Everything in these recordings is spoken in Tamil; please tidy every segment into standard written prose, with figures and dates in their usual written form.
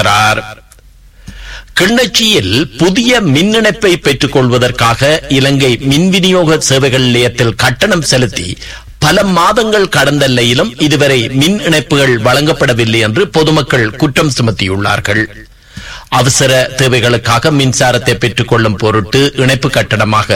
தெரிவித்திருக்கிறார். கிளிநொச்சியில் புதிய மின் இணைப்பை பெற்றுக் கொள்வதற்காக இலங்கை மின் விநியோக சேவைகள் நிலையத்தில் கட்டணம் செலுத்தி பல மாதங்கள் கடந்த நிலையிலும் இதுவரை மின் இணைப்புகள் வழங்கப்படவில்லை என்று பொதுமக்கள் குற்றம் சுமத்தியுள்ளார்கள். அவசர தேவைகளுக்காக மின்சாரத்தை பெற்றுக் கொள்ளும் பொருட்டு இணைப்பு கட்டணமாக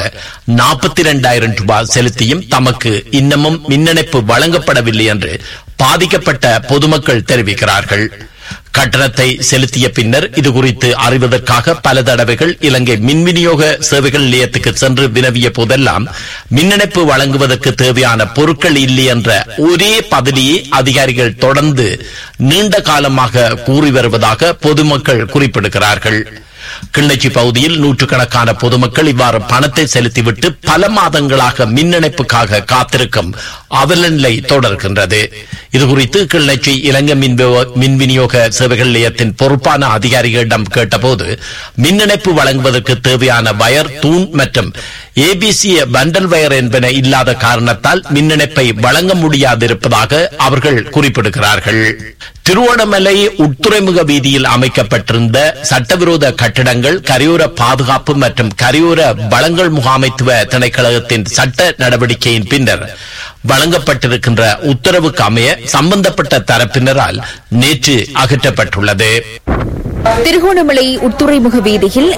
42,000 ரூபாய் செலுத்தியும் தமக்கு இன்னமும் மின் இணைப்பு வழங்கப்படவில்லை என்று பாதிக்கப்பட்ட பொதுமக்கள் தெரிவிக்கிறார்கள். கட்டணத்தை செலுத்திய பின்னர் இதுகுறித்து அறிவதற்காக பல தடவைகள் இலங்கை மின் விநியோக சேவைகள் நிலையத்துக்கு சென்று வினவிய போதெல்லாம் மின் இணைப்பு வழங்குவதற்கு தேவையான பொருட்கள் இல்லை என்ற ஒரே பதிலையே அதிகாரிகள் தொடர்ந்து நீண்ட காலமாக கூறி வருவதாக பொதுமக்கள் குறிப்பிடுகிறார்கள். கிளிநொச்சி பகுதியில் நூற்றுக்கணக்கான பொதுமக்கள் இவ்வாறு பணத்தை செலுத்திவிட்டு பல மாதங்களாக மின் இணைப்புக்காக காத்திருக்கும் அவலநிலை தொடர்கின்றது. இதுகுறித்து கிளிநொச்சி இலங்கை மின் விநியோக சேவைகள் நிலையத்தின் பொறுப்பான அதிகாரிகளிடம் கேட்டபோது மின் இணைப்பு வழங்குவதற்கு தேவையான வயர், தூண் மற்றும் ஏபிசி பண்டல் வயர் என்பன இல்லாத காரணத்தால் மின் இணைப்பை வழங்க முடியாதிருப்பதாக அவர்கள் குறிப்பிடுகிறார்கள். திருவோணமலை உட்துறைமுக வீதியில் அமைக்கப்பட்டிருந்த சட்டவிரோத கட்டிடங்கள் கரையோர பாதுகாப்பு மற்றும் கரையோர வளங்கள் முகாமைத்துவ திணைக்களத்தின் சட்ட நடவடிக்கையின் பின்னர் வழங்கப்பட்டிருக்கின்ற உத்தரவுக்கு அமைய சம்பந்தப்பட்ட தரப்பினரால் நேற்று அகற்றப்பட்டுள்ளது. திருகோணமலை உட்துறைமுக வீதியில்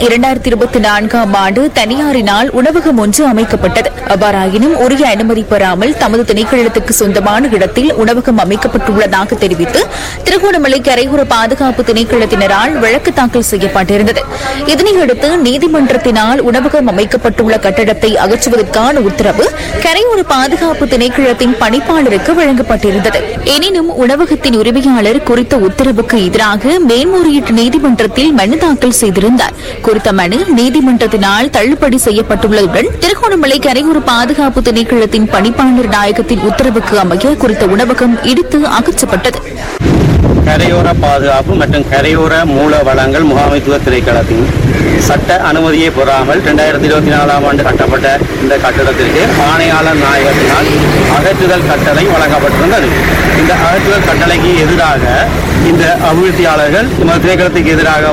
2024 ஆண்டு தனியாரினால் உணவகம் ஒன்று அமைக்கப்பட்டது. அவ்வாறாயினும் உரிய அனுமதி பெறாமல் தமது திணைக்களத்துக்கு சொந்தமான இடத்தில் உணவகம் அமைக்கப்பட்டுள்ளதாக தெரிவித்து திருகோணமலை கரையோர பாதுகாப்பு திணைக்களத்தினரால் வழக்கு தாக்கல் செய்யப்பட்டிருந்தது. இதனையடுத்து நீதிமன்றத்தினால் உணவகம் அமைக்கப்பட்டுள்ள கட்டடத்தை அகற்றுவதற்கான உத்தரவு கரையோர பாதுகாப்பு திணைக்களத்தின் பணிப்பாளருக்கு வழங்கப்பட்டிருந்தது. எனினும் உணவகத்தின் உரிமையாளர் குறித்த உத்தரவுக்கு எதிராக மேல்முறையீட்டு நீதிமன்றத்தில் மனு தாக்கல் செய்திருந்தார். குறித்த மனு நீதிமன்றத்தினால் தள்ளுபடி செய்யப்பட்டுள்ளதுடன் திருகோணமலை கரையோர பாதுகாப்பு திணைக்களத்தின் பணிப்பாளர் நாயகத்தின் உத்தரவுக்கு அமைய குறித்த உணவகம் இடித்து அகற்றப்பட்டது. கரையோர பாதுகாப்பு மற்றும் கரையோர மூல வளங்கள் முகாமைத்துவ திணைக்களத்தின் சட்ட அனுமதியை பெறாமல் 2024 ஆண்டு கட்டப்பட்ட இந்த கட்டடத்திற்கு ஆணையாளர் நாயகத்தினால் அகற்றுதல் கட்டளை வழங்கப்பட்டிருந்தது. இந்த அகற்றுதல் கட்டளைக்கு எதிராக இந்த அபிவிருத்தியாளர்கள் திணைக்களத்துக்கு எதிராக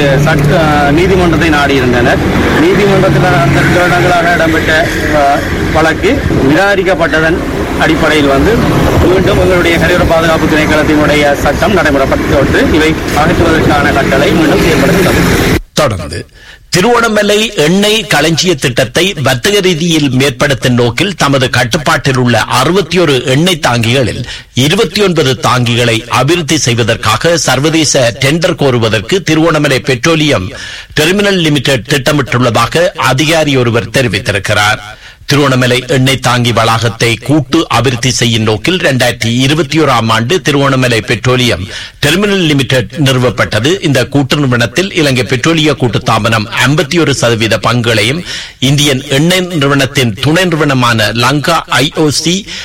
நீதிமன்றத்தை நாடியிருந்தனர். நீதிமன்றத்தில் அந்த வருடங்களாக இடம்பெற்ற வழக்கு நிராகரிக்கப்பட்டதன் அடிப்படையில் மீண்டும் எங்களுடைய கரையோர பாதுகாப்பு திணைக்களத்தினுடைய சட்டம் நடைமுறைப்படுத்தப்பட்டு இவை அகற்றுவதற்கான கட்டளை மீண்டும் செயல்படுகிறது. தொடர்ந்து திருவோணமலை எண்ணெய் களஞ்சிய திட்டத்தை வர்த்தக ரீதியில் மேற்படுத்தும் நோக்கில் தமது கட்டுப்பாட்டில் உள்ள 61 எண்ணெய் தாங்கிகளில் 29 தாங்கிகளை அபிவிருத்தி செய்வதற்காக சர்வதேச டெண்டர் கோருவதற்கு திருவோணமலை பெட்ரோலியம் டெர்மினல் லிமிடெட் திட்டமிட்டுள்ளதாக அதிகாரி ஒருவர் தெரிவித்திருக்கிறார். திருவோணமலை எண்ணெய் தாங்கி வளாகத்தை கூட்டு அபிவிருத்தி செய்யும் நோக்கில் 2021 ஆண்டு திருவோணமலை பெட்ரோலியம் டெர்மினல் லிமிடெட் நிறுவப்பட்டது. இந்த கூட்டு நிறுவனத்தில் இலங்கை பெட்ரோலிய கூட்டுத்தாபனம் 51% பங்குகளையும் இந்தியன் எண்ணெய் நிறுவனத்தின் துணை நிறுவனமான லங்கா IOC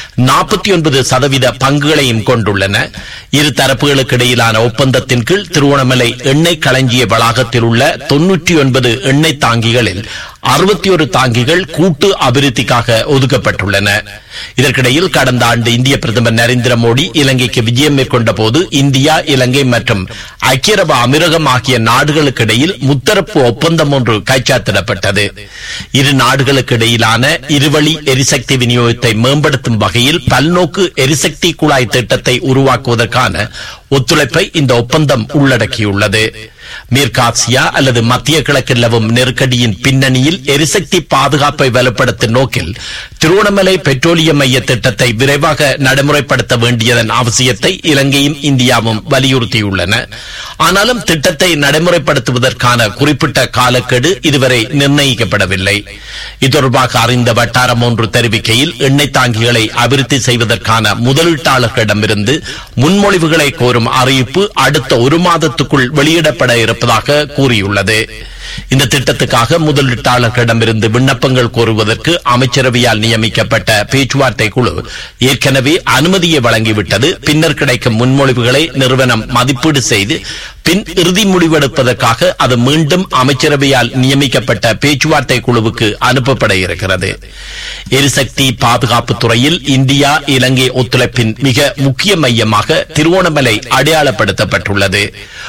49% பங்குகளையும் கொண்டுள்ளன. இரு தரப்புகளுக்கு இடையிலான ஒப்பந்தத்தின் கீழ் திருவோணமலை எண்ணெய் களஞ்சிய வளாகத்தில் உள்ள 99 எண்ணெய் தாங்கிகளில் 61 தாங்கிகள் கூட்டு அபிவிருத்திக்காக ஒதுக்கப்பட்டுள்ளன. இதற்கிடையில் கடந்த ஆண்டு இந்திய பிரதமர் நரேந்திர மோடி இலங்கைக்கு விஜயம் மேற்கொண்ட போது இந்தியா, இலங்கை மற்றும் ஐக்கிய அரபு அமீரகம் ஆகிய நாடுகளுக்கு இடையில் முத்தரப்பு ஒப்பந்தம் ஒன்று கைச்சாத்திடப்பட்டது. இரு நாடுகளுக்கு இடையிலான இருவழி எரிசக்தி விநியோகத்தை மேம்படுத்தும் வகையில் பல்நோக்கு எரிசக்தி குழாய் திட்டத்தை உருவாக்குவதற்கான ஒத்துழைப்பை இந்த ஒப்பந்தம் உள்ளடக்கியுள்ளது. மேற்காசியா அல்லது மத்திய கிழக்கு நிலவும் நெருக்கடியின் பின்னணியில் எரிசக்தி பாதுகாப்பை வலுப்படுத்தும் நோக்கில் திருவோணமலை பெட்ரோலியம் மைய திட்டத்தை விரைவாக நடைமுறைப்படுத்த வேண்டியதன் அவசியத்தை இலங்கையும் இந்தியாவும் வலியுறுத்தியுள்ளன. ஆனாலும் திட்டத்தை நடைமுறைப்படுத்துவதற்கான குறிப்பிட்ட காலக்கெடு இதுவரை நிர்ணயிக்கப்படவில்லை. இது தொடர்பாக அறிந்த வட்டாரம் ஒன்று தெரிவிக்கையில் எண்ணெய் தாங்கிகளை அபிவிருத்தி செய்வதற்கான முதலீட்டாளர்களிடமிருந்து முன்மொழிவுகளை கோரும் அறிவிப்பு அடுத்த 1 மாதத்துக்குள் வெளியிடப்பட இருப்பதாக கூறியுள்ளது. இந்த திட்டத்துக்காக முதலீட்டாளர்களிடமிருந்து விண்ணப்பங்கள் கோருவதற்கு அமைச்சரவையால் நியமிக்கப்பட்ட பேச்சுவார்த்தை குழு ஏற்கனவே அனுமதியை வழங்கிவிட்டது. பின்னர் கிடைக்கும் முன்மொழிவுகளை நிறுவனம் மதிப்பீடு செய்து பின் இறுதி முடிவெடுப்பதற்காக அது மீண்டும் அமைச்சரவையால் நியமிக்கப்பட்ட பேச்சுவார்த்தை குழுவுக்கு அனுப்பப்பட இருக்கிறது. எரிசக்தி பாதுகாப்பு துறையில் இந்தியா இலங்கை ஒத்துழைப்பின் மிக முக்கிய மையமாக திருவோணமலை அடையாளப்படுத்தப்பட்டுள்ளது.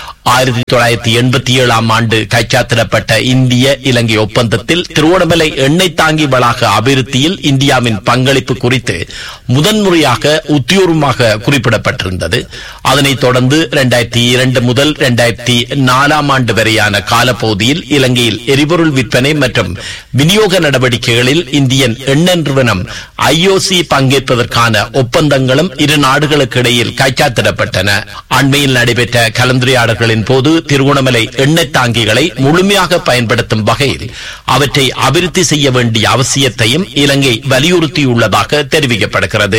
1987 ஆண்டு கைச்சாத்திடப்பட்ட இந்திய இலங்கை ஒப்பந்தத்தில் திருவோணமலை எண்ணெய் தாங்கி வளாக அபிவிருத்தியில் இந்தியாவின் பங்களிப்பு குறித்து முதன்முறையாக உத்தியோகமாக குறிப்பிடப்பட்டிருந்தது. அதனைத் தொடர்ந்து 2002 முதல் 2004 ஆண்டு வரையான காலப்பகுதியில் இலங்கையில் எரிபொருள் விற்பனை மற்றும் விநியோக நடவடிக்கைகளில் இந்தியன் எண்ணெய் நிறுவனம் IOC பங்கேற்பதற்கான ஒப்பந்தங்களும் இரு நாடுகளுக்கு இடையில் கைச்சாத்திடப்பட்டன. அண்மையில் நடைபெற்ற கலந்துரையாடல்களில் போது திருகோணமலை எண்ணெய் தாங்கிகளை முழுமையாக பயன்படுத்தும் வகையில் அவற்றை அபிவிருத்தி செய்ய வேண்டிய அவசியத்தையும் இலங்கை வலியுறுத்தியுள்ளதாக தெரிவிக்கப்படுகிறது.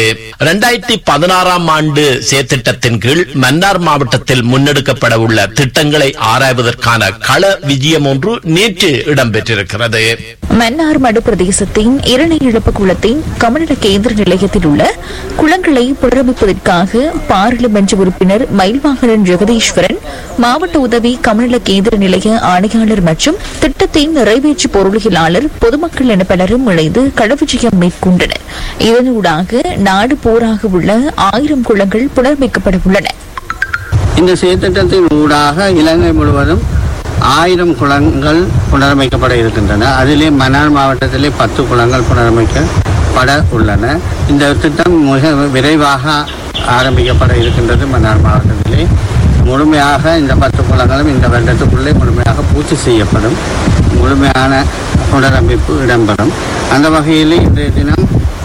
2016 ஆண்டு செயற்திட்டத்தின் கீழ் மன்னார் மாவட்டத்தில் முன்னெடுக்கப்பட உள்ள திட்டங்களை ஆராய்வதற்கான கள விஜயம் ஒன்று நேற்று இடம்பெற்றிருக்கிறது. மன்னார் மடு பிரதேசத்தின் இரணை இழப்பு குளத்தின் கமநல கேந்திர நிலையத்தில் உள்ள குளங்களை புனரமைப்பதற்காக பாராளுமன்ற உறுப்பினர் மயில்வாகரன் ஜெகதீஸ்வரன், மாவட்ட உதவி கமநல கேந்திர நிலைய ஆணையாளர் மற்றும் திட்டத்தின் நிறைவேற்று பொருளியலாளர், பொதுமக்கள் என பலரும் இணைந்து களவிஜயம் மேற்கொண்டனர். இதனூடாக நாடு போராக உள்ள 1000 குளங்கள் புனரமைக்கப்பட உள்ளன. இந்த செயற்திட்டத்தின் ஊடாக இலங்கை முழுவதும் 1000 குளங்கள் புனரமைக்கப்பட இருக்கின்றன. அதிலே மன்னார் மாவட்டத்திலே 10 குளங்கள் புனரமைக்கப்பட உள்ளன. இந்த திட்டம் மிக விரைவாக ஆரம்பிக்கப்பட இருக்கின்றது. மன்னார் மாவட்டத்திலே முழுமையாக இந்த 10 குளங்களும் இந்த வருடத்துக்குள்ளே முழுமையாக பூர்த்தி செய்யப்படும். முழுமையான புனரமைப்பு இடம்பெறும். அந்த வகையில் இன்றைய தினம்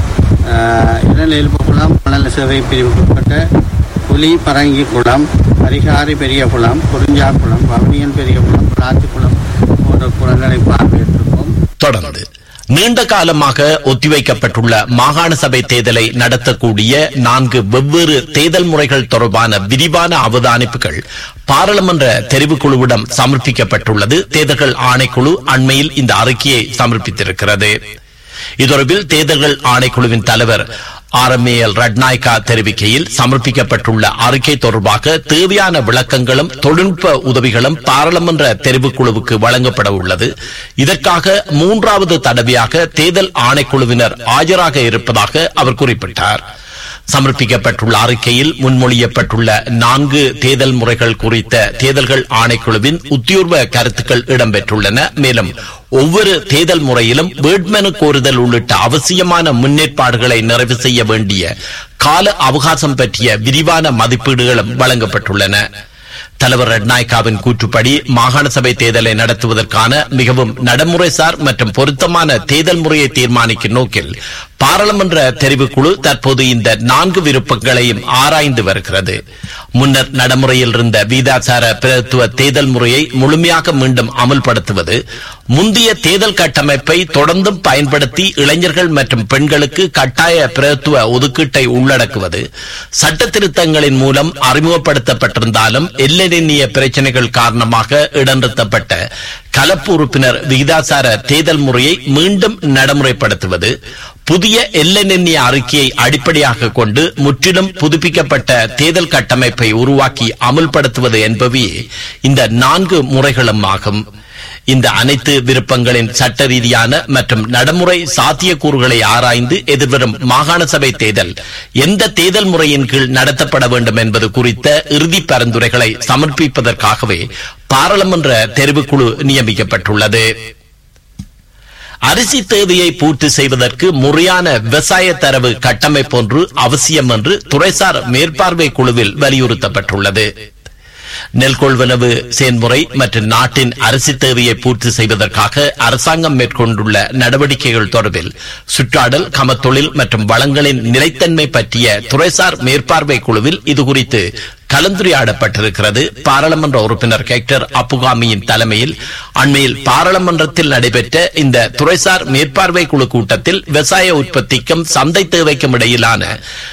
இரணை இழுப்பு குளம், மணல் சேவை பிரிவுக்குட்பட்ட புலி பரங்கி குளம், பரிகாரி பெரிய குளம், குறிஞ்சா குளம், வவுனியன் பெரிய குளம், பிளாத்தி குளம் போன்ற குளங்களை பார்வையிட்டிருப்போம். தொடர்ந்து நீண்ட காலமாக ஒத்திவைக்கப்பட்டுள்ள மாகாண சபை தேர்தலை நடத்தக்கூடிய 4 வெவ்வேறு தேர்தல் முறைகள் தொடர்பான விரிவான அவதானிப்புகள் பாராளுமன்ற தெரிவுக்குழுவிடம் சமர்ப்பிக்கப்பட்டுள்ளது. தேர்தல்கள் ஆணைக்குழு அண்மையில் இந்த அறிக்கையை சமர்ப்பித்திருக்கிறது. இதொடர்பில் தேர்தல்கள் ஆணைக்குழுவின் தலைவர் RMAL ரட்நாயக்கா தெரிவிக்கையில், சமர்ப்பிக்கப்பட்டுள்ள அறிக்கை தொடர்பாக தேவையான விளக்கங்களும் தொழில்நுட்ப உதவிகளும் பாராளுமன்ற தெரிவுக்குழுவுக்கு வழங்கப்பட உள்ளது. இதற்காக 3வது தடவையாக தேர்தல் ஆணைக்குழுவினர் ஆஜராக இருப்பதாக அவர் குறிப்பிட்டார். சமர்ப்பிக்கப்பட்டுள்ள அறிக்கையில் முன்மொழியப்பட்டுள்ள 4 தேர்தல் முறைகள் குறித்த தேர்தல்கள் ஆணைக்குழுவின் உத்தியோர்வ கருத்துக்கள் இடம்பெற்றுள்ளன. மேலும் ஒவ்வொரு தேர்தல் முறையிலும் வேட்புமனு கோருதல் உள்ளிட்ட அவசியமான முன்னேற்பாடுகளை நிறைவு செய்ய வேண்டிய கால அவகாசம் பற்றிய விரிவான மதிப்பீடுகளும் வழங்கப்பட்டுள்ளன. தலைவர் ரட்நாயக்காவின் கூற்றுப்படி மாகாண சபை தேர்தலை நடத்துவதற்கான மிகவும் நடைமுறைசார் மற்றும் பொருத்தமான தேர்தல் முறையை தீர்மானிக்கும் நோக்கில் பாராளுமன்ற தெரிவுக்குழு தற்போது இந்த 4 விருப்பங்களையும் ஆராய்ந்து வருகிறது. முன்னர் நடைமுறையில் இருந்த வீதாசார பிரதித்துவ தேர்தல் முறையை முழுமையாக மீண்டும் அமல்படுத்துவது, முந்தைய தேர்தல் கட்டமைப்பை தொடர்ந்தும் பயன்படுத்தி இளைஞர்கள் மற்றும் பெண்களுக்கு கட்டாய பிரதித்துவ ஒதுக்கீட்டை உள்ளடக்குவது, சட்ட திருத்தங்களின் மூலம் அறிமுகப்படுத்தப்பட்டிருந்தாலும் எல்லைநிர்ணய பிரச்சனைகள் காரணமாக இடநிறுத்தப்பட்ட கலப்பு உறுப்பினர் விகிதாசார தேர்தல் முறையை மீண்டும் நடைமுறைப்படுத்துவது, புதிய எல்லை நிர்ணய அறிக்கையை அடிப்படையாக கொண்டு முற்றிலும் புதுப்பிக்கப்பட்ட தேர்தல் கட்டமைப்பை உருவாக்கி அமுல்படுத்துவது என்பவையே இந்த 4 முறைகளும் ஆகும். இந்த அனைத்து விருப்பங்களின் சட்ட ரீதியான மற்றும் நடைமுறை சாத்தியக்கூறுகளை ஆராய்ந்து எதிர்வரும் மாகாண சபை தேர்தல் எந்த தேர்தல் முறையின் கீழ் நடத்தப்பட வேண்டும் என்பது குறித்த இறுதி பரிந்துரைகளை சமர்ப்பிப்பதற்காகவே பாராளுமன்ற தெரிவுக்குழு நியமிக்கப்பட்டுள்ளது. அரிசி தேவையை பூர்த்தி செய்வதற்கு முறையான விவசாய தரவு கட்டமைப்பு ஒன்று அவசியம் என்று துறைசார் மேற்பார்வை குழுவில் வலியுறுத்தப்பட்டுள்ளது. நெல் கொள்வனவு செயல்முறை மற்றும் நாட்டின் அரிசி தேவையை பூர்த்தி செய்வதற்காக அரசாங்கம் மேற்கொண்டுள்ள நடவடிக்கைகள் தொடர்பில் சுற்றாடல், கமத்தொழில் மற்றும் வளங்களின் நிலைத்தன்மை பற்றிய துறைசார் மேற்பார்வை குழுவில் இதுகுறித்து கலந்துரையாடப்பட்டிருக்கிறது. பாராளுமன்ற உறுப்பினர் ஹெக்டர் அப்புகாமியின் தலைமையில் அண்மையில் பாராளுமன்றத்தில் நடைபெற்ற இந்த துறைசார் மேற்பார்வை குழு கூட்டத்தில் விவசாய உற்பத்திக்கும் சந்தை தேவைக்கும் இடையிலான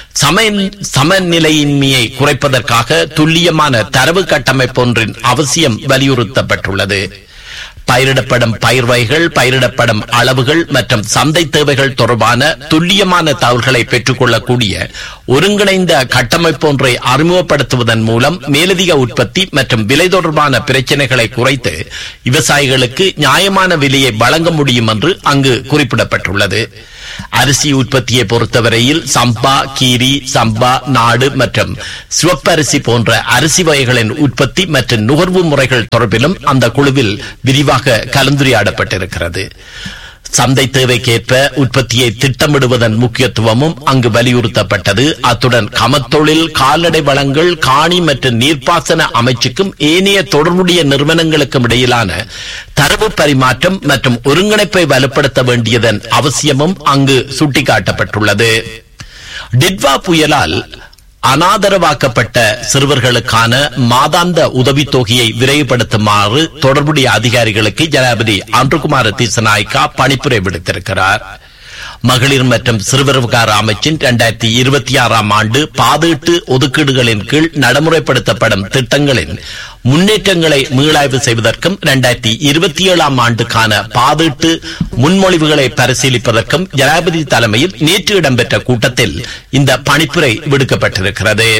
சமநிலையின்மையை குறைப்பதற்காக துல்லியமான தரவு கட்டமைப்பு ஒன்றின் அவசியம் வலியுறுத்தப்பட்டுள்ளது. பயிரிடப்படும் பயிர் வகைகள், பயிரிடப்படும் அளவுகள் மற்றும் சந்தை தேவைகள் தொடர்பான துல்லியமான தகவல்களை பெற்றுக் கொள்ளக்கூடிய ஒருங்கிணைந்த கட்டமைப்பு ஒன்றை அறிமுகப்படுத்துவதன் மூலம் மேலதிக உற்பத்தி மற்றும் விலை தொடர்பான பிரச்சினைகளை குறைத்து விவசாயிகளுக்கு நியாயமான விலையை வழங்க முடியும் என்று அங்கு குறிப்பிடப்பட்டுள்ளது. அரிசி உற்பத்தியை பொறுத்தவரையில் சம்பா, கீரி, சம்பா, நாடு மற்றும் சிவப்பரிசி போன்ற அரிசி வகைகளின் உற்பத்தி மற்றும் நுகர்வு முறைகள் தொடர்பிலும் அந்த குழுவில் விரிவாக கலந்துரையாடப்பட்டிருக்கிறது. சந்தை தேவைக்கேற்ப உற்பத்தியை திட்டமிடுவதன் முக்கியத்துவமும் அங்கு வலியுறுத்தப்பட்டது. அத்துடன் கமத்தொழில், கால்நடை வளங்கள், காணி மற்றும் நீர்ப்பாசன அமைச்சுக்கும் ஏனைய தொடர்புடைய நிறுவனங்களுக்கும் இடையிலான தரவு பரிமாற்றம் மற்றும் ஒருங்கிணைப்பை வலுப்படுத்த வேண்டியதன் அவசியமும் அங்கு சுட்டிக்காட்டப்பட்டுள்ளது. டிட்வா புயலால் அனாதரவாக்கப்பட்ட சிறுவர்களுக்கான மாதாந்த உதவித்தொகையை விரைவுபடுத்துமாறு தொடர்புடைய அதிகாரிகளுக்கு ஜனாதிபதி அன்ருகுமார திசநாயக்கா பணிப்புரை விடுத்திருக்கிறார். மகளிர் மற்றும் சிறுவர் விவகார அமைச்சின் 2026 ஆண்டு பாதீட்டு ஒதுக்கீடுகளின் கீழ் நடைமுறைப்படுத்தப்படும் திட்டங்களின் முன்னேற்றங்களை மீளாய்வு செய்வதற்கும் 2027 ஆண்டுக்கான பாதீட்டு முன்மொழிவுகளை பரிசீலிப்பதற்கும் ஜனாதிபதி தலைமையில் நேற்று இடம்பெற்ற கூட்டத்தில் இந்த பணிப்புரை விடுக்கப்பட்டிருக்கிறது.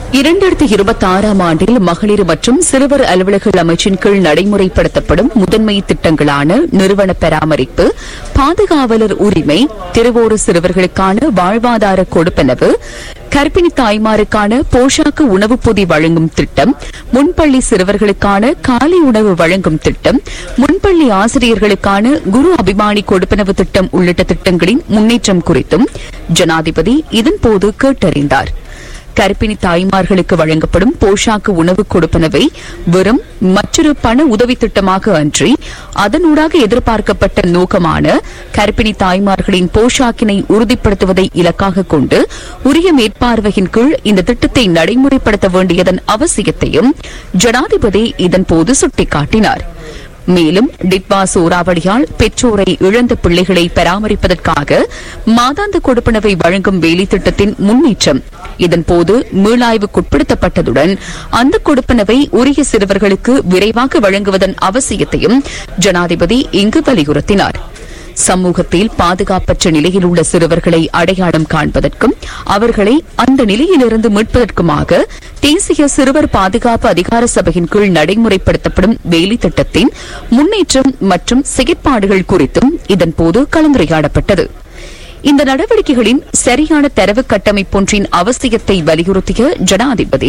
2026 ஆண்டில் மகளிர் மற்றும் சிறுவர் அலுவலர்கள் அமைச்சின் கீழ் நடைமுறைப்படுத்தப்படும் முதன்மை திட்டங்களான நிறுவன பராமரிப்பு, பாதுகாவலர் உரிமை, திருவோடு சிறுவர்களுக்கான வாழ்வாதார கொடுப்பனவு, கர்ப்பிணி தாய்மாருக்கான போஷாக்கு உணவு பொதி வழங்கும் திட்டம், முன்பள்ளி சிறுவர்களுக்கான காலை உணவு வழங்கும் திட்டம், முன்பள்ளி ஆசிரியர்களுக்கான குரு அபிமானி கொடுப்பனவு திட்டம் உள்ளிட்ட திட்டங்களின் முன்னேற்றம் குறித்தும் ஜனாதிபதி இதன்போது கேட்டறிந்தார். கர்ப்பிணி தாய்மார்களுக்கு வழங்கப்படும் போஷாக்கு உணவு கொடுப்பனவை வெறும் மற்றொரு பண உதவி திட்டமாக அன்றி அதனூடாக எதிர்பார்க்கப்பட்ட நோக்கமான கர்ப்பிணி தாய்மார்களின் போஷாக்கினை உறுதிப்படுத்துவதை இலக்காக கொண்டு உரிய மேற்பார்வையின் கீழ் இந்த திட்டத்தை நடைமுறைப்படுத்த வேண்டியதன் அவசியத்தையும் ஜனாதிபதி இதன்போது சுட்டிக்காட்டினார். மேலும் டிட்வா சூறாவளியால் பெற்றோரை இழந்த பிள்ளைகளை பராமரிப்பதற்காக மாதாந்த கொடுப்பனவை வழங்கும் வேலை திட்டத்தின் முன்னேற்றம் இதன்போது மீளாய்வுக்குட்படுத்தப்பட்டதுடன் அந்த கொடுப்பனவை உரிய சிறுவர்களுக்கு விரைவாக வழங்குவதன் அவசியத்தையும் ஜனாதிபதி இங்கு வலியுறுத்தினார். சமூகத்தில் பாதுகாப்பற்ற நிலையில் உள்ள சிறுவர்களை அடையாளம் காண்பதற்கும் அவர்களை அந்த நிலையிலிருந்து மீட்பதற்குமாக தேசிய சிறுவர் பாதுகாப்பு அதிகார சபையின் கீழ் நடைமுறைப்படுத்தப்படும் வேலை திட்டத்தின் முன்னேற்றம் மற்றும் செயற்பாடுகள் குறித்தும் இதன்போது கலந்துரையாடப்பட்டது. இந்த நடவடிக்கைகளின் சரியான தரவு கட்டமைப்பொன்றின் அவசியத்தை வலியுறுத்திய ஜனாதிபதி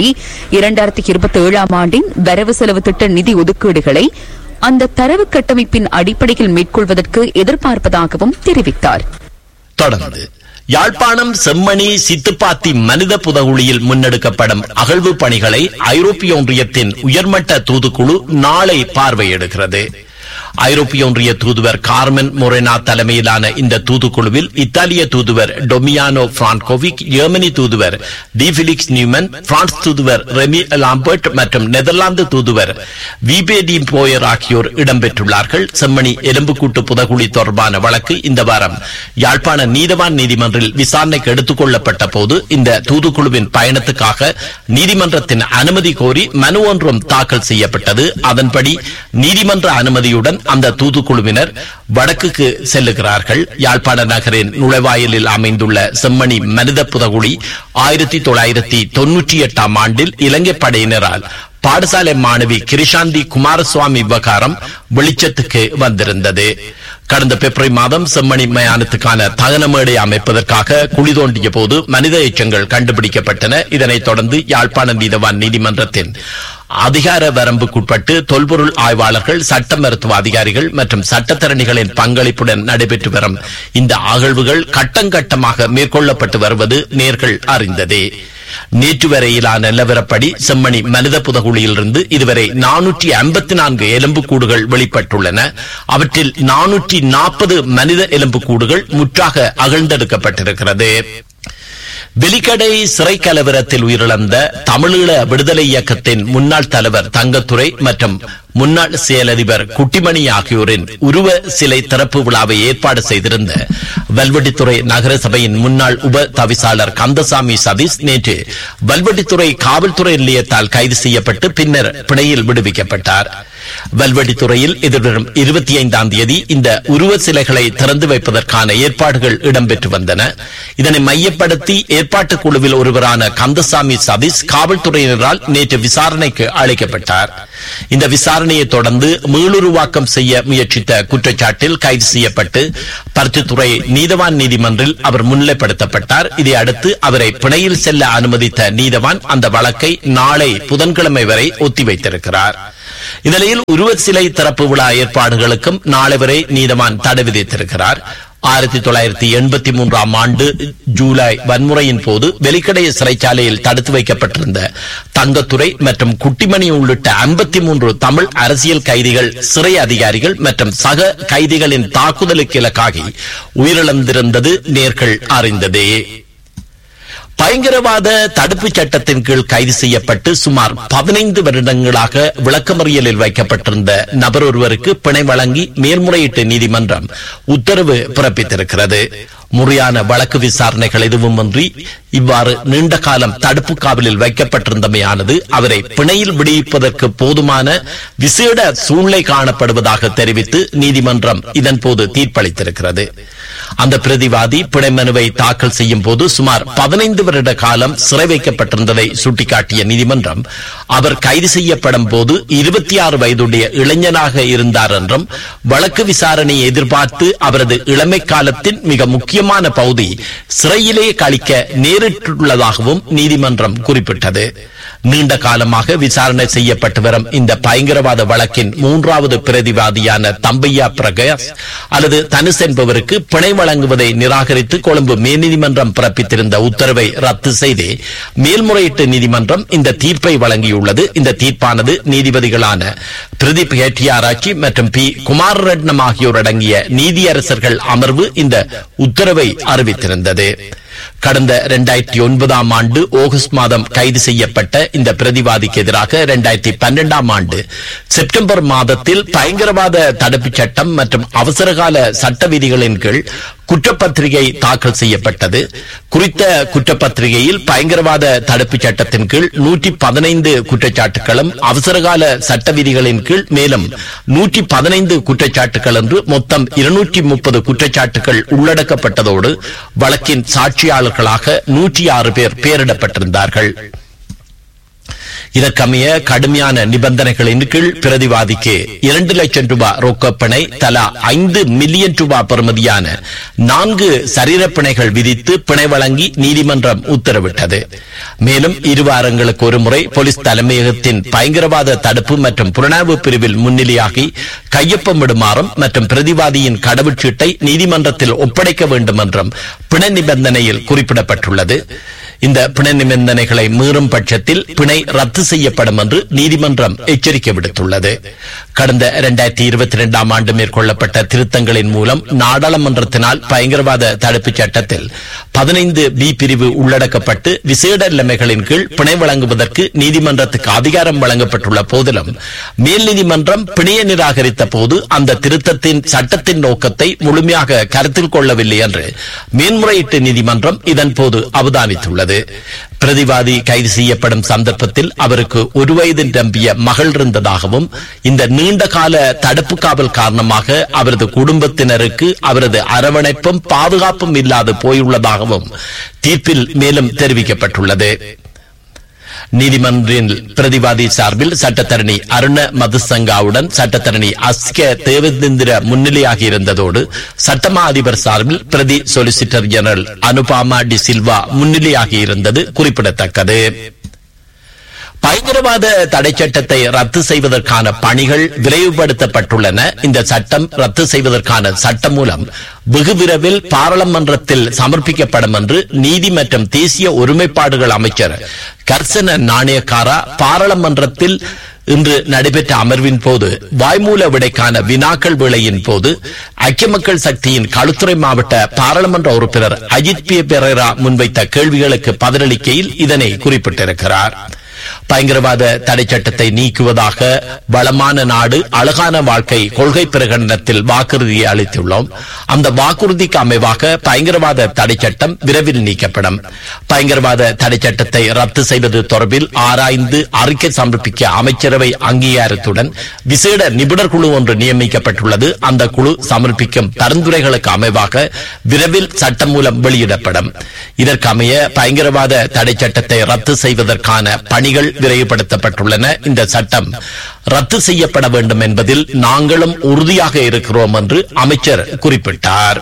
2027 ஆண்டின் வரவு செலவு திட்ட நிதி ஒதுக்கீடுகளை அந்த தரவு கட்டமைப்பின் அடிப்படையில் மேற்கொள்வதற்கு எதிர்பார்ப்பதாகவும் தெரிவித்தார். தொடர்ந்து யாழ்ப்பாணம் செம்மணி சித்துப்பாத்தி மனித புதகுழியில் முன்னெடுக்கப்படும் அகழ்வு பணிகளை ஐரோப்பிய ஒன்றியத்தின் உயர்மட்ட தூதுக்குழு நாளை பார்வையிடுகிறது. ஐரோப்பிய ஒன்றிய தூதுவர் கார்மென் மொரெனா தலைமையிலான இந்த தூதுக்குழுவில் இத்தாலிய தூதுவர் டொமியானோ பிரான்கோவிக், ஜெர்மனி தூதுவர் டி பிலிக்ஸ் நியூமன், பிரான்ஸ் தூதுவர் ரெமி லாம்பர்ட் மற்றும் நெதர்லாந்து தூதுவர் விபேடி போயர் ஆகியோர் இடம்பெற்றுள்ளார்கள். செம்மணி எலும்புக்கூட்டு புதகுழி தொடர்பான வழக்கு இந்த வாரம் யாழ்ப்பாண நீதவான் நீதிமன்றில் விசாரணைக்கு எடுத்துக் கொள்ளப்பட்ட போது இந்த தூதுக்குழுவின் பயணத்துக்காக நீதிமன்றத்தின் அனுமதி கோரி மனு ஒன்றும் தாக்கல் செய்யப்பட்டது. அதன்படி நீதிமன்ற அனுமதியுடன் அந்த தூதுக்குழுவினர் வடக்குக்கு செல்லுகிறார்கள். யாழ்ப்பாண நகரின் நுழைவாயிலில் அமைந்துள்ள செம்மணி மனித புதகுழி 1998 ஆண்டில் இலங்கை படையினரால் பாடசாலை மாணவி கிருஷாந்தி குமாரசுவாமி விவகாரம் வெளிச்சத்துக்கு வந்திருந்தது. கடந்த பிப்ரவரி மாதம் செம்மணி மயானத்துக்கான தகனமேடை அமைப்பதற்காக குழி தோண்டிய போது மனித எச்சங்கள் கண்டுபிடிக்கப்பட்டன. இதனைத் தொடர்ந்து யாழ்ப்பாண நீதவான் நீதிமன்றத்தின் அதிகார வரம்புக்குட்பட்டு தொல்பொருள் ஆய்வாளர்கள், சட்ட மருத்துவ அதிகாரிகள் மற்றும் சட்டத்தரணிகளின் பங்களிப்புடன் நடைபெற்று வரும் இந்த அகழ்வுகள் கட்டங்கட்டமாக மேற்கொள்ளப்பட்டு வருவது நேர்கள் அறிந்ததே. நேற்று வரையிலான நிலவரப்படி செம்மணி மனித புதகுழியிலிருந்து இதுவரை 454 எலும்புக்கூடுகள் வெளிப்பட்டுள்ளன. அவற்றில் 440 மனித எலும்புக்கூடுகள் முற்றாக அகழ்ந்தெடுக்கப்பட்டிருக்கிறது. வெலிக்கடை சிறை கலவரத்தில் உயிரிழந்த தமிழீழ விடுதலை இயக்கத்தின் முன்னாள் தலைவர் தங்கத்துரை மற்றும் முன்னாள் செயலதிபர் குட்டிமணி ஆகியோரின் உருவ சிலை திறப்பு விழாவை ஏற்பாடு செய்திருந்த வல்வெட்டித்துறை நகரசபையின் முன்னாள் உப தவிசாளர் கந்தசாமி சதீஷ் நேற்று வல்வெட்டித்துறை காவல்துறை நிலையத்தால் கைது செய்யப்பட்டு பின்னர் பிணையில் விடுவிக்கப்பட்டார். வல்வெட்டித்துறையில் எதிர்வரும் 25ஆம் தேதி இந்த உருவ சிலைகளை திறந்து வைப்பதற்கான ஏற்பாடுகள் இடம்பெற்று வந்தன. இதனை மையப்படுத்தி ஏற்பாட்டுக் குழுவில் ஒருவரான கந்தசாமி சதீஷ் காவல்துறையினரால் நேற்று விசாரணைக்கு அழைக்கப்பட்டார். இந்த விசாரணையை தொடர்ந்து மீளுருவாக்கம் செய்ய முயற்சித்த குற்றச்சாட்டில் கைது செய்யப்பட்டு பருத்தித்துறை நீதவான் நீதிமன்றில் அவர் முன்னிலைப்படுத்தப்பட்டார். இதை அடுத்து அவரை பிணையில் செல்ல அனுமதித்த நீதவான் அந்த வழக்கை நாளை புதன்கிழமை வரை ஒத்திவைத்திருக்கிறார். இந்நிலையில் உருவ சிலை திறப்பு விழா ஏற்பாடுகளுக்கும் நாளை வரை நீதவான் தடை விதித்திருக்கிறார். 1983ஆம் ஆண்டு ஜூலை வன்முறையின் போது வெலிக்கடைய சிறைச்சாலையில் தடுத்து வைக்கப்பட்டிருந்த தங்கத்துறை மற்றும் குட்டிமணி உள்ளிட்ட 53 தமிழ் அரசியல் கைதிகள், சிறை அதிகாரிகள் மற்றும் சக கைதிகளின் தாக்குதலுக்கு இலக்காகி உயிரிழந்திருந்தது நேர்கள் அறிந்ததே. பயங்கரவாத தடுப்புச் சட்டத்தின் கீழ் கைது செய்யப்பட்டு சுமார் 15 வருடங்களாக விளக்கமறியலில் வைக்கப்பட்டிருந்த நபர் ஒருவருக்கு பிணை வழங்கி மேல்முறையீட்டு நீதிமன்றம் உத்தரவு பிறப்பித்திருக்கிறது. முறையான வழக்கு விசாரணைகள் எதுவுமின்றி இவ்வாறு நீண்ட காலம் தடுப்பு காவலில் வைக்கப்பட்டிருந்தமையானது அவரை பிணையில் விடுவிப்பதற்கு போதுமான விசேட சூழ்நிலை காணப்படுவதாக தெரிவித்து நீதிமன்றம் இதன்போது தீர்ப்பளித்திருக்கிறது. அந்த பிரதிவாதி பிணை மனுவை தாக்கல் செய்யும் போது சுமார் 15 வருட காலம் சிறை வைக்கப்பட்டிருந்ததை சுட்டிக்காட்டிய நீதிமன்றம் அவர் கைது செய்யப்படும் போது 26 வயதுடைய இளைஞனாக இருந்தார் என்றும் வழக்கு விசாரணையை எதிர்பார்த்து அவரது இளமை காலத்தின் மிக முக்கியமான பகுதி சிறையிலே கழிக்க நேரிட்டுள்ளதாகவும் நீதிமன்றம் குறிப்பிட்டது. நீண்ட காலமாக விசாரணை செய்யப்பட்டு வரும் இந்த பயங்கரவாத வழக்கின் 3வது பிரதிவாதியான தம்பையா பிரகாஷ் அல்லது தனுஷ் என்பவருக்கு பிணை வழங்குவதை நிராகரித்து கொழும்பு மேல்நீதிமன்றம் பிறப்பித்திருந்த உத்தரவை ரத்து செய்து மேல்முறையீட்டு நீதிமன்றம் இந்த தீர்ப்பை வழங்கியுள்ளது. இந்த தீர்ப்பானது நீதிபதிகளான பிரதீப் ஹெட்டியாராச்சி மற்றும் பி குமாரரட்னம் ஆகியோர் அடங்கிய நீதியரசர்கள் அமர்வு இந்த உத்தரவை அறிவித்திருந்தது. கடந்த 2009ஆம் ஆண்டு ஆகஸ்ட் மாதம் கைது செய்யப்பட்ட இந்த பிரதிவாதிக்கு எதிராக 2012ஆம் ஆண்டு செப்டம்பர் மாதத்தில் பயங்கரவாத தடுப்புச் சட்டம் மற்றும் அவசரகால சட்ட விதிகளின் கீழ் குற்றப்பத்திரிகை தாக்கல் செய்யப்பட்டது. குறித்த குற்றப்பத்திரிகையில் பயங்கரவாத தடுப்புச் சட்டத்தின் கீழ் 115 குற்றச்சாட்டுகளும் அவசரகால சட்ட விதிகளின் கீழ் மேலும் 115 குற்றச்சாட்டுகள் என்று மொத்தம் 230 குற்றச்சாட்டுகள் உள்ளடக்கப்பட்டதோடு வழக்கின் சாட்சியாளர்களாக 106 பேர் பெயரிடப்பட்டிருந்தார்கள். இதற்கமைய கடுமையான நிபந்தனைகளின் கீழ் பிரதிவாதிக்கு 2 லட்சம் ரூபாய் ரொக்கப்பணை, தலா 5 மில்லியன் ரூபாய் பெறுமதியான 4 சரீரப்பிணைகள் விதித்து பிணை வழங்கி நீதிமன்றம் உத்தரவிட்டது. மேலும் 2 வாரங்களுக்கு ஒருமுறை போலீஸ் தலைமையகத்தின் பயங்கரவாத தடுப்பு மற்றும் புலனாய்வு பிரிவில் முன்னிலையாகி கையொப்பமிடுமாறும் மற்றும் பிரதிவாதியின் கடவுச்சீட்டை நீதிமன்றத்தில் ஒப்படைக்க வேண்டும் என்றும் பிணை நிபந்தனையில் குறிப்பிடப்பட்டுள்ளது. இந்த பிணை நிபந்தனைகளை மீறும் பட்சத்தில் பிணை ரத்து செய்யப்படும் என்று நீதிமன்றம் எச்சரிக்கை விடுத்துள்ளது. கடந்த 2022ஆம் ஆண்டு மேற்கொள்ளப்பட்ட திருத்தங்களின் மூலம் நாடாளுமன்றத்தினால் பயங்கரவாத தடுப்புச் சட்டத்தில் 15B பிரிவு உள்ளடக்கப்பட்டு விசேட நிலைமைகளின் கீழ் பிணை வழங்குவதற்கு நீதிமன்றத்துக்கு அதிகாரம் வழங்கப்பட்டுள்ள போதிலும் மேல் நீதிமன்றம் பிணையை நிராகரித்த போது அந்த திருத்தத்தின் சட்டத்தின் நோக்கத்தை முழுமையாக கருத்தில் கொள்ளவில்லை என்று மேன்முறையீட்டு நீதிமன்றம் இதன்போது அவதானித்துள்ளது. பிரதிவாதி கைது செய்யப்படும் சந்தர்ப்பத்தில் அவருக்கு 1 வயது நிரம்பிய மகள் இருந்ததாகவும் இந்த நீண்ட கால தடுப்பு காவல் காரணமாக அவரது குடும்பத்தினருக்கு அவரது அரவணைப்பும் பாதுகாப்பும் இல்லாது போயுள்ளதாகவும் தீர்ப்பில் மேலும் தெரிவிக்கப்பட்டுள்ளது. நீதிமன்றின் பிரதிவாதி சார்பில் சட்டத்தரணி அருண மதுசங்காவுடன் சட்டத்தரணி அஸ்க தேவேந்திர முன்னிலையாகி இருந்ததோடு சட்டமா அதிபர் சார்பில் பிரதி solicitor general Anupama D Silva முன்னிலையாகி இருந்தது குறிப்பிடத்தக்கது. பயங்கரவாத தடை சட்டத்தை ரத்து செய்வதற்கான பணிகள் விரைவுபடுத்தப்பட்டுள்ளன. இந்த சட்டம் ரத்து செய்வதற்கான சட்டம் மூலம் வெகு விரைவில் பாராளுமன்றத்தில் சமர்ப்பிக்கப்படும் என்று நீதி மற்றும் தேசிய ஒருமைப்பாடுகள் அமைச்சர் கர்சன நாணயக்காரா பாராளுமன்றத்தில் இன்று நடைபெற்ற அமர்வின் போது வாய்மூல விடைக்கான வினாக்கள் வேளையின் போது ஐக்கிய மக்கள் சக்தியின் களுத்துறை மாவட்ட பாராளுமன்ற உறுப்பினர் அஜித் பி பெரேரா முன்வைத்த கேள்விகளுக்கு பதிலளிக்கையில் இதனை குறிப்பிட்டிருக்கிறார். பயங்கரவாத தடை சட்டத்தை நீக்குவதாக வளமான நாடு அழகான வாழ்க்கை கொள்கை பிரகடனத்தில் வாக்குறுதியை அளித்துள்ளோம். அந்த வாக்குறுதிக்கு அமைவாக பயங்கரவாத தடை சட்டம் விரைவில் நீக்கப்படும். பயங்கரவாத தடை சட்டத்தை ரத்து செய்வது தொடர்பில் ஆராய்ந்து அறிக்கை சமர்ப்பிக்க அமைச்சரவை அங்கீகாரத்துடன் விசேட நிபுணர் குழு ஒன்று நியமிக்கப்பட்டுள்ளது. அந்த குழு சமர்ப்பிக்கும் பரிந்துரைகளுக்கு அமைவாக விரைவில் சட்டம் மூலம் வெளியிடப்படும். இதற்கமைய பயங்கரவாத தடை சட்டத்தை ரத்து செய்வதற்கான பணிகள் விரைவுபடுத்தப்பட்டுள்ளன. இந்த சட்டம் ரத்து செய்யப்பட வேண்டும் என்பதில் நாங்களும் உறுதியாக இருக்கிறோம் என்று அமைச்சர் குறிப்பிட்டார்.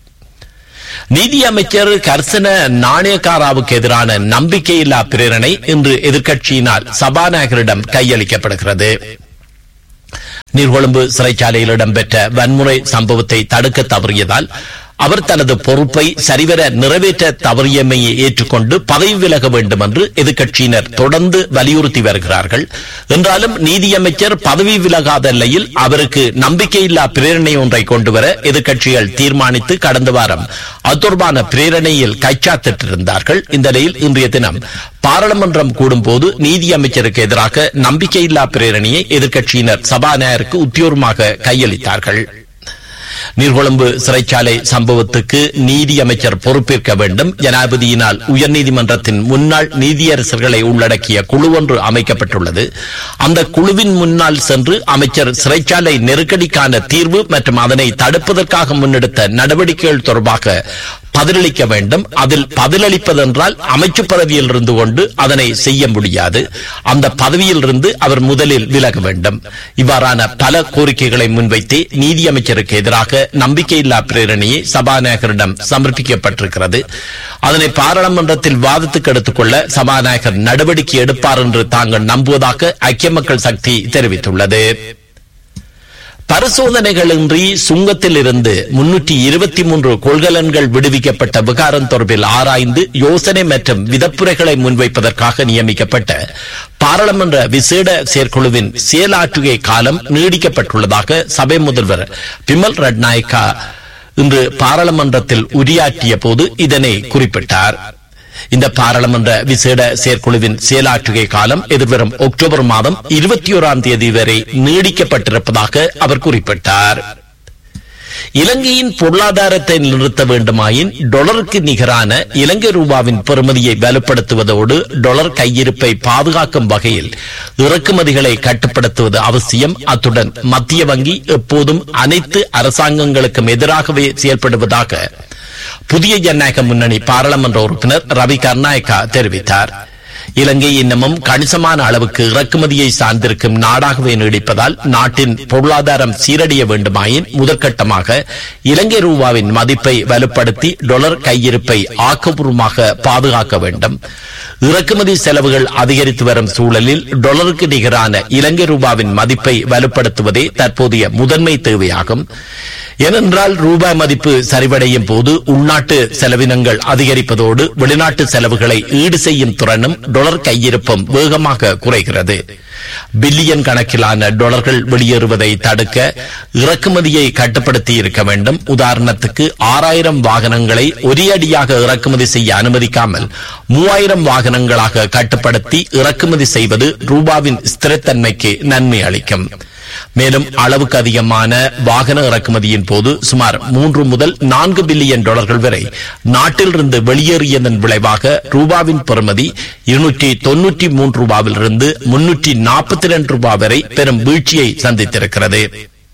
நீதி அமைச்சர் கர்சன நாணயக்காராவுக்கு எதிரான நம்பிக்கையில்லா பிரேரணை இன்று எதிர்க்கட்சியினால் சபாநாயகரிடம் கையளிக்கப்படுகிறது. நீர்கொழும்பு சிறைச்சாலையில் இடம்பெற்ற வன்முறை சம்பவத்தை தடுக்க தவறியதால் அவர் தனது பொறுப்பை சரிவர நிறைவேற்ற தவறியமையை ஏற்றுக்கொண்டு பதவி விலக வேண்டும் என்று எதிர்க்கட்சியினர் தொடர்ந்து வலியுறுத்தி வருகிறார்கள். என்றாலும் நீதியமைச்சர் பதவி விலகாத நிலையில் அவருக்கு நம்பிக்கையில்லா பிரேரணை ஒன்றை கொண்டுவர எதிர்க்கட்சிகள் தீர்மானித்து கடந்த வாரம் அது தொடர்பான பிரேரணையில் கைச்சாத்திட்டிருந்தார்கள். இந்த நிலையில் இன்றைய தினம் பாராளுமன்றம் கூடும்போது நீதியமைச்சருக்கு எதிராக நம்பிக்கையில்லா பிரேரணையை எதிர்க்கட்சியினர் சபாநாயகருக்கு உத்தியோகமாக கையளித்தார்கள். நீர்கொழும்பு சிறைச்சாலை சம்பவத்துக்கு நீதி அமைச்சர் பொறுப்பேற்க வேண்டும். ஜனாதிபதியினால் உயர்நீதிமன்றத்தின் முன்னாள் நீதியரசர்களை உள்ளடக்கிய குழு ஒன்று அமைக்கப்பட்டுள்ளது. அந்த குழுவின் முன்னால் சென்று அமைச்சர் சிறைச்சாலை நெருக்கடிக்கான தீர்வு மற்றும் அதனை தடுப்பதற்காக முன்னெடுத்த நடவடிக்கைகள் தொடர்பாக பதிலளிக்க வேண்டும். அதில் பதிலளிப்பதென்றால் அமைச்சு பதவியில் இருந்து கொண்டு அதனை செய்ய முடியாது. அந்த பதவியில் இருந்து அவர் முதலில் விலக வேண்டும். இவ்வாறான பல கோரிக்கைகளை முன்வைத்தே நீதியமைச்சருக்கு எதிராக நம்பிக்கையில்லா பிரேரணையை சபாநாயகரிடம் சமர்ப்பிக்கப்பட்டிருக்கிறது. அதனை பாராளுமன்றத்தில் வாதத்துக்கு எடுத்துக் கொள்ள சபாநாயகர் நடவடிக்கை எடுப்பார் என்று தாங்கள் நம்புவதாக ஐக்கிய மக்கள் சக்தி தெரிவித்துள்ளது. பரிசோதனைகளின்றி சுங்கத்தில் இருந்து 323 கொள்கலன்கள் விடுவிக்கப்பட்ட விகாரம் தொடர்பில் ஆராய்ந்து யோசனை மற்றும் விதப்புரைகளை முன்வைப்பதற்காக நியமிக்கப்பட்ட பாராளுமன்ற விசேட செயற்குழுவின் செயலாற்றுகை காலம் நீடிக்கப்பட்டுள்ளதாக சபை முதல்வர் பிமல் ரட்நாயக்கா இன்று பாராளுமன்றத்தில் உரையாற்றிய போது இதனை குறிப்பிட்டார். இந்த பாராளுமன்ற விசேட செயற்குழுவின் செயலாற்றுகை காலம் எதிர்வரும் அக்டோபர் மாதம் 21ஆம் தேதி வரை நீடிக்கப்பட்டிருப்பதாக அவர் குறிப்பிட்டார். இலங்கையின் பொருளாதாரத்தை நிறுத்த வேண்டுமாயின் டாலருக்கு நிகரான இலங்கை ரூபாவின் பெறுமதியை வலுப்படுத்துவதோடு டாலர் கையிருப்பை பாதுகாக்கும் வகையில் இறக்குமதிகளை கட்டுப்படுத்துவது அவசியம். அத்துடன் மத்திய வங்கி எப்போதும் அனைத்து அரசாங்கங்களுக்கும் எதிராகவே செயல்படுவதாக புதிய ஜனநாயக முன்னணி பாராளுமன்ற உறுப்பினர் ரவி கர்நாயக்கா தெரிவித்தார். இலங்கை இன்னமும் கணிசமான அளவுக்கு இறக்குமதியை சார்ந்திருக்கும் நாடாகவே நீடிப்பதால் நாட்டின் பொருளாதாரம் சீரடைய வேண்டுமாயின் முதற்கட்டமாக இலங்கை ரூபாவின் மதிப்பை வலுப்படுத்தி டாலர் கையிருப்பை ஆக்கப்பூர்வமாக பாதுகாக்க வேண்டும். இறக்குமதி செலவுகள் அதிகரித்து வரும் சூழலில் டாலருக்கு நிகரான இலங்கை ரூபாவின் மதிப்பை வலுப்படுத்துவதே தற்போதைய முதன்மை தேவையாகும். ஏனென்றால் ரூபாய் மதிப்பு சரிவடையும் போது உள்நாட்டு செலவினங்கள் அதிகரிப்பதோடு வெளிநாட்டு செலவுகளை ஈடு செய்யும் திறனும் டாலர் கையிருப்பும் வேகமாக குறைகிறது. பில்லியன் கணக்கிலான டாலர்கள் வெளியேறுவதை தடுக்க இறக்குமதியை கட்டுப்படுத்தி இருக்க வேண்டும். உதாரணத்துக்கு 6000 வாகனங்களை ஒரே அடியாக இறக்குமதி செய்ய அனுமதிக்காமல் 3000 வாகனங்களாக கட்டுப்படுத்தி இறக்குமதி செய்வது ரூபாவின் ஸ்திரத்தன்மைக்கு நன்மை அளிக்கும். மேலும் அளவுக்கு அதிகமான வாகன இறக்குமதியின் போது சுமார் 3 முதல் 4 பில்லியன் டாலர்கள் வரை நாட்டிலிருந்து வெளியேறியதன் விளைவாக ரூபாவின் பெறுமதி 293 ரூபாவிலிருந்து 342 ரூபாய் வரை பெரும் வீழ்ச்சியை சந்தித்திருக்கிறது.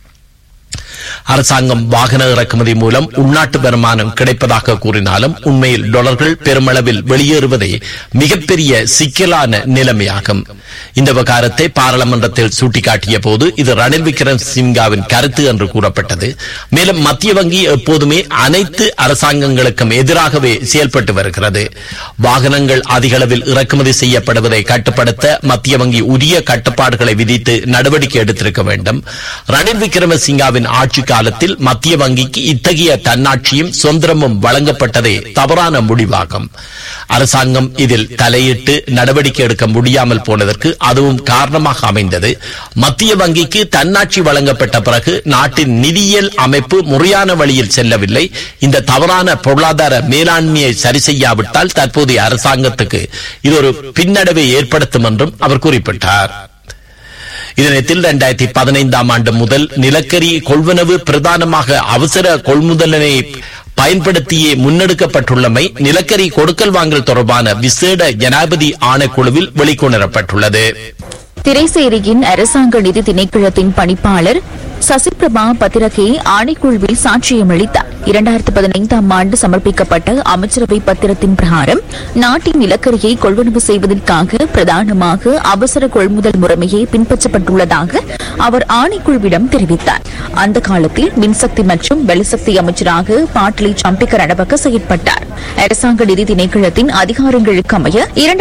அரசாங்கம் வாகன இறக்குமதி மூலம் உள்நாட்டு வருமானம் கிடைப்பதாக கூறினாலும் உண்மையில் டாலர்கள் பெருமளவில் வெளியேறுவதே மிகப்பெரிய சிக்கலான நிலைமையாகும். இந்த விவகாரத்தை பாராளுமன்றத்தில் சுட்டிக்காட்டிய போது இது ரணில் விக்ரமசிங்காவின் கருத்து என்று கூறப்பட்டது. மேலும் மத்திய வங்கி எப்போதுமே அனைத்து அரசாங்கங்களுக்கும் எதிராகவே செயல்பட்டு வருகிறது. வாகனங்கள் அதிக அளவில் இறக்குமதி செய்யப்படுவதை கட்டுப்படுத்த மத்திய வங்கி உரிய கட்டுப்பாடுகளை விதித்து நடவடிக்கை எடுத்திருக்க வேண்டும். ரணில் விக்ரமசிங்காவின் ஆட்சி காலத்தில் மத்திய வங்கிக்கு இத்தகைய தன்னாட்சியும் சுதந்திரமும் வழங்கப்பட்டதே தவறான முடிவாகும். அரசாங்கம் இதில் தலையிட்டு நடவடிக்கை எடுக்க முடியாமல் போனதற்கு அதுவும் காரணமாக அமைந்தது. மத்திய வங்கிக்கு தன்னாட்சி வழங்கப்பட்ட பிறகு நாட்டின் நிதியியல் அமைப்பு முறையான வழியில் செல்லவில்லை. இந்த தவறான பொருளாதார மேலாண்மையை சரி செய்யாவிட்டால் தற்போதைய அரசாங்கத்துக்கு இது ஒரு பின்னடைவை ஏற்படுத்தும் என்றும் அவர் குறிப்பிட்டார். இதனத்தில் 2015 ஆண்டு முதல் நிலக்கரி கொள்வனவு பிரதானமாக அவசர கொள்முதலினை பயன்படுத்தியே முன்னெடுக்கப்பட்டுள்ளமை நிலக்கரி கொடுக்கல் வாங்கல் தொடர்பான விசேட ஜனாதிபதி ஆணைக்குழுவில் வெளிக்கொணரப்பட்டுள்ளது. திரைசேரியின் அரசாங்க நிதி திணைக்களத்தின் பணிப்பாளர் சசிபிரபா பத்திரகே ஆணைக்குழுவில் சாட்சியம் அளித்தார். 2015 ஆண்டு சமர்ப்பிக்கப்பட்ட அமைச்சரவை பத்திரத்தின் பிரகாரம் நாட்டின் நிலக்கரியை கொள்வனவு செய்வதற்காக பிரதானமாக அவசர கொள்முதல் முறைமையை பின்பற்றப்பட்டுள்ளதாக அவர் ஆணைக்குழுவிடம் தெரிவித்தார். அந்த காலத்தில் மின்சக்தி மற்றும் வெலசக்தி அமைச்சராக பாட்டலி சம்பிக்க ரணபக்க செயற்பட்டார். அரசாங்க நிதி திணைக்களத்தின் அதிகாரங்களுக்கு அமைய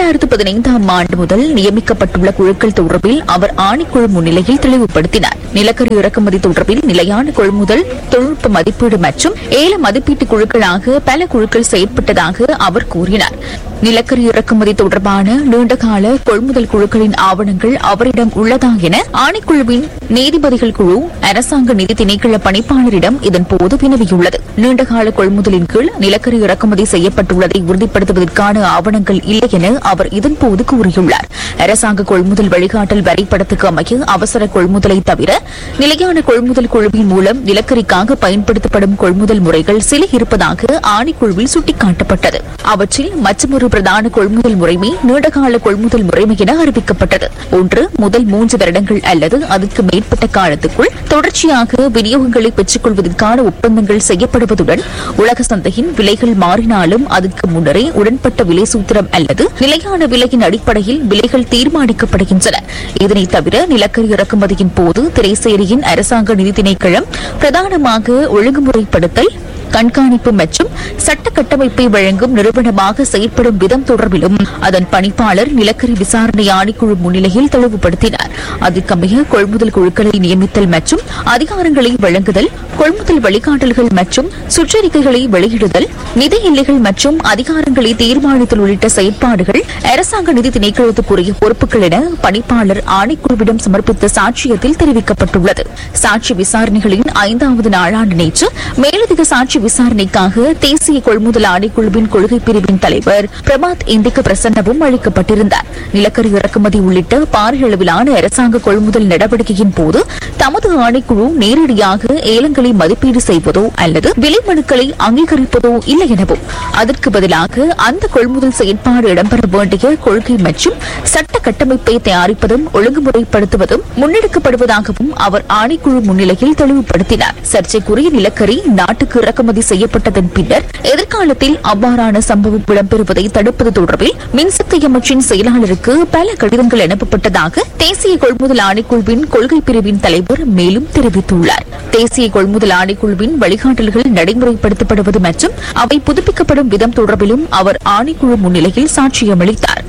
2015 ஆண்டு முதல் நியமிக்கப்பட்டுள்ள குழுக்கள் தொடர்பில் அவர் ஆணைக்குழு முன்னிலையில் தெளிவுபடுத்தினார். நிலக்கரி இறக்குமதி தொடர்பில் நிலையான கொள்முதல் தொழில்நுட்ப மதிப்பீடு மற்றும் ஏல மதிப்பீட்டு குழுக்களாக பல குழுக்கள் செயற்பட்டதாக அவர் கூறினார். நிலக்கரி இறக்குமதி தொடர்பான நீண்டகால கொள்முதல் குழுக்களின் ஆவணங்கள் அவரிடம் உள்ளதா என ஆணைக்குழுவின் நீதிபதிகள் குழு அரசாங்க நிதி திணைக்கள பணிப்பாளரிடம் இதன்போது வினவியுள்ளது. நீண்டகால கொள்முதலின் கீழ் நிலக்கரி இறக்குமதி செய்யப்பட்டுள்ளதை உறுதிப்படுத்துவதற்கான ஆவணங்கள் இல்லை என அவர் இதன்போது கூறியுள்ளார். அரசாங்க கொள்முதல் வழிகாட்டல் வரைபடத்துக்கு அமைய அவசர கொள்முதலை தவிர நிலையான கொள்முதல் குழுவின் மூலம் நிலக்கரிக்காக பயன்படுத்தப்படும் கொள்முதல் முறைகள் சில இருப்பதாக ஆணைக்குழுவில் சுட்டிக்காட்டப்பட்டது. அவற்றில் மற்றொரு பிரதான கொள்முதல் முறைமை நீண்டகால கொள்முதல் முறைமை என அறிவிக்கப்பட்டது. ஒன்று முதல் 3 வருடங்கள் அல்லது அதற்கு மேற்பட்ட காலத்துக்குள் தொடர்ச்சியாக விநியோகங்களை பெற்றுக் கொள்வதற்கான ஒப்பந்தங்கள் செய்யப்படுவதுடன் உலக சந்தையின் விலைகள் மாறினாலும் அதற்கு முன்னரே உடன்பட்ட விலை சூத்திரம் அல்லது நிலையான விலையின் அடிப்படையில் விலைகள் தீர்மானிக்கப்படுகின்றன. இதனைத் தவிர நிலக்கரி இறக்குமதியின் போது திரைசேரியின் அரசாங்க நிதி திணைக்களம் பிரதானமாக ஒழுங்குமுறைப்படுத்தல் கண்காணிப்பு மற்றும் சட்ட கட்டமைப்பை வழங்கும் நிறுவனமாக செயற்படும் விதம் தொடர்பிலும் அதன் பணிப்பாளர் நிலக்கரி விசாரணை ஆணைக்குழு முன்னிலையில் தெளிவுபடுத்தினார். அதற்கமைய கொள்முதல் குழுக்களை நியமித்தல் மற்றும் அதிகாரங்களை வழங்குதல், கொள்முதல் வழிகாட்டல்கள் மற்றும் சுற்றறிக்கைகளை வெளியிடுதல், நிதி எல்லைகள் மற்றும் அதிகாரங்களை தீர்மானித்தல் உள்ளிட்ட செயற்பாடுகள் அரசாங்க நிதி திணைக்களத்துக்குரிய பொறுப்புகள் என பணிப்பாளர் ஆணைக்குழுவிடம் சமர்ப்பித்த சாட்சியத்தில் தெரிவிக்கப்பட்டுள்ளது. சாட்சி விசாரணைகளின் 5வது நாளான நேற்று மேலதிக சாட்சி விசாரணைக்காக தேசிய கொள்முதல் ஆணைக்குழுவின் கொள்கை பிரிவின் தலைவர் பிரபாத் இந்திக்கு பிரசன்னமும் அளிக்கப்பட்டிருந்தார். நிலக்கரி இறக்குமதி உள்ளிட்ட பாரிய அளவிலான அரசாங்க கொள்முதல் நடவடிக்கையின் போது தமது ஆணைக்குழு நேரடியாக ஏலங்களை மதிப்பீடு செய்வதோ அல்லது விலை மனுக்களை அங்கீகரிப்பதோ இல்லை எனவும் அதற்கு பதிலாக அந்த கொள்முதல் செயற்பாடு இடம்பெற வேண்டிய கொள்கை மற்றும் சட்ட கட்டமைப்பை தயாரிப்பதும் ஒழுங்குமுறைப்படுத்துவதும் முன்னெடுக்கப்படுவதாகவும் அவர் ஆணைக்குழு முன்னிலையில் தெளிவுபடுத்தினார். சர்ச்சைக்குரிய நிலக்கரி நாட்டுக்கு இறக்குமதி செய்யப்பட்டதன் பின்னர் எதிர்காலத்தில் அவ்வாறான சம்பவம் இடம்பெறுவதை தடுப்பது தொடர்பில் மின்சக்தி அமைச்சின் செயலாளருக்கு பல கடிதங்கள் அனுப்பப்பட்டதாக தேசிய கொள்முதல் ஆணைக்குழுவின் கொள்கை பிரிவின் தலைவர் மேலும் தெரிவித்துள்ளார். தேசிய கொள்முதல் ஆணைக்குழுவின் வழிகாட்டல்கள் நடைமுறைப்படுத்தப்படுவது மற்றும் அவை புதுப்பிக்கப்படும் விதம் தொடர்பிலும் அவர் ஆணைக்குழு முன்னிலையில் சாட்சியமளித்தார்.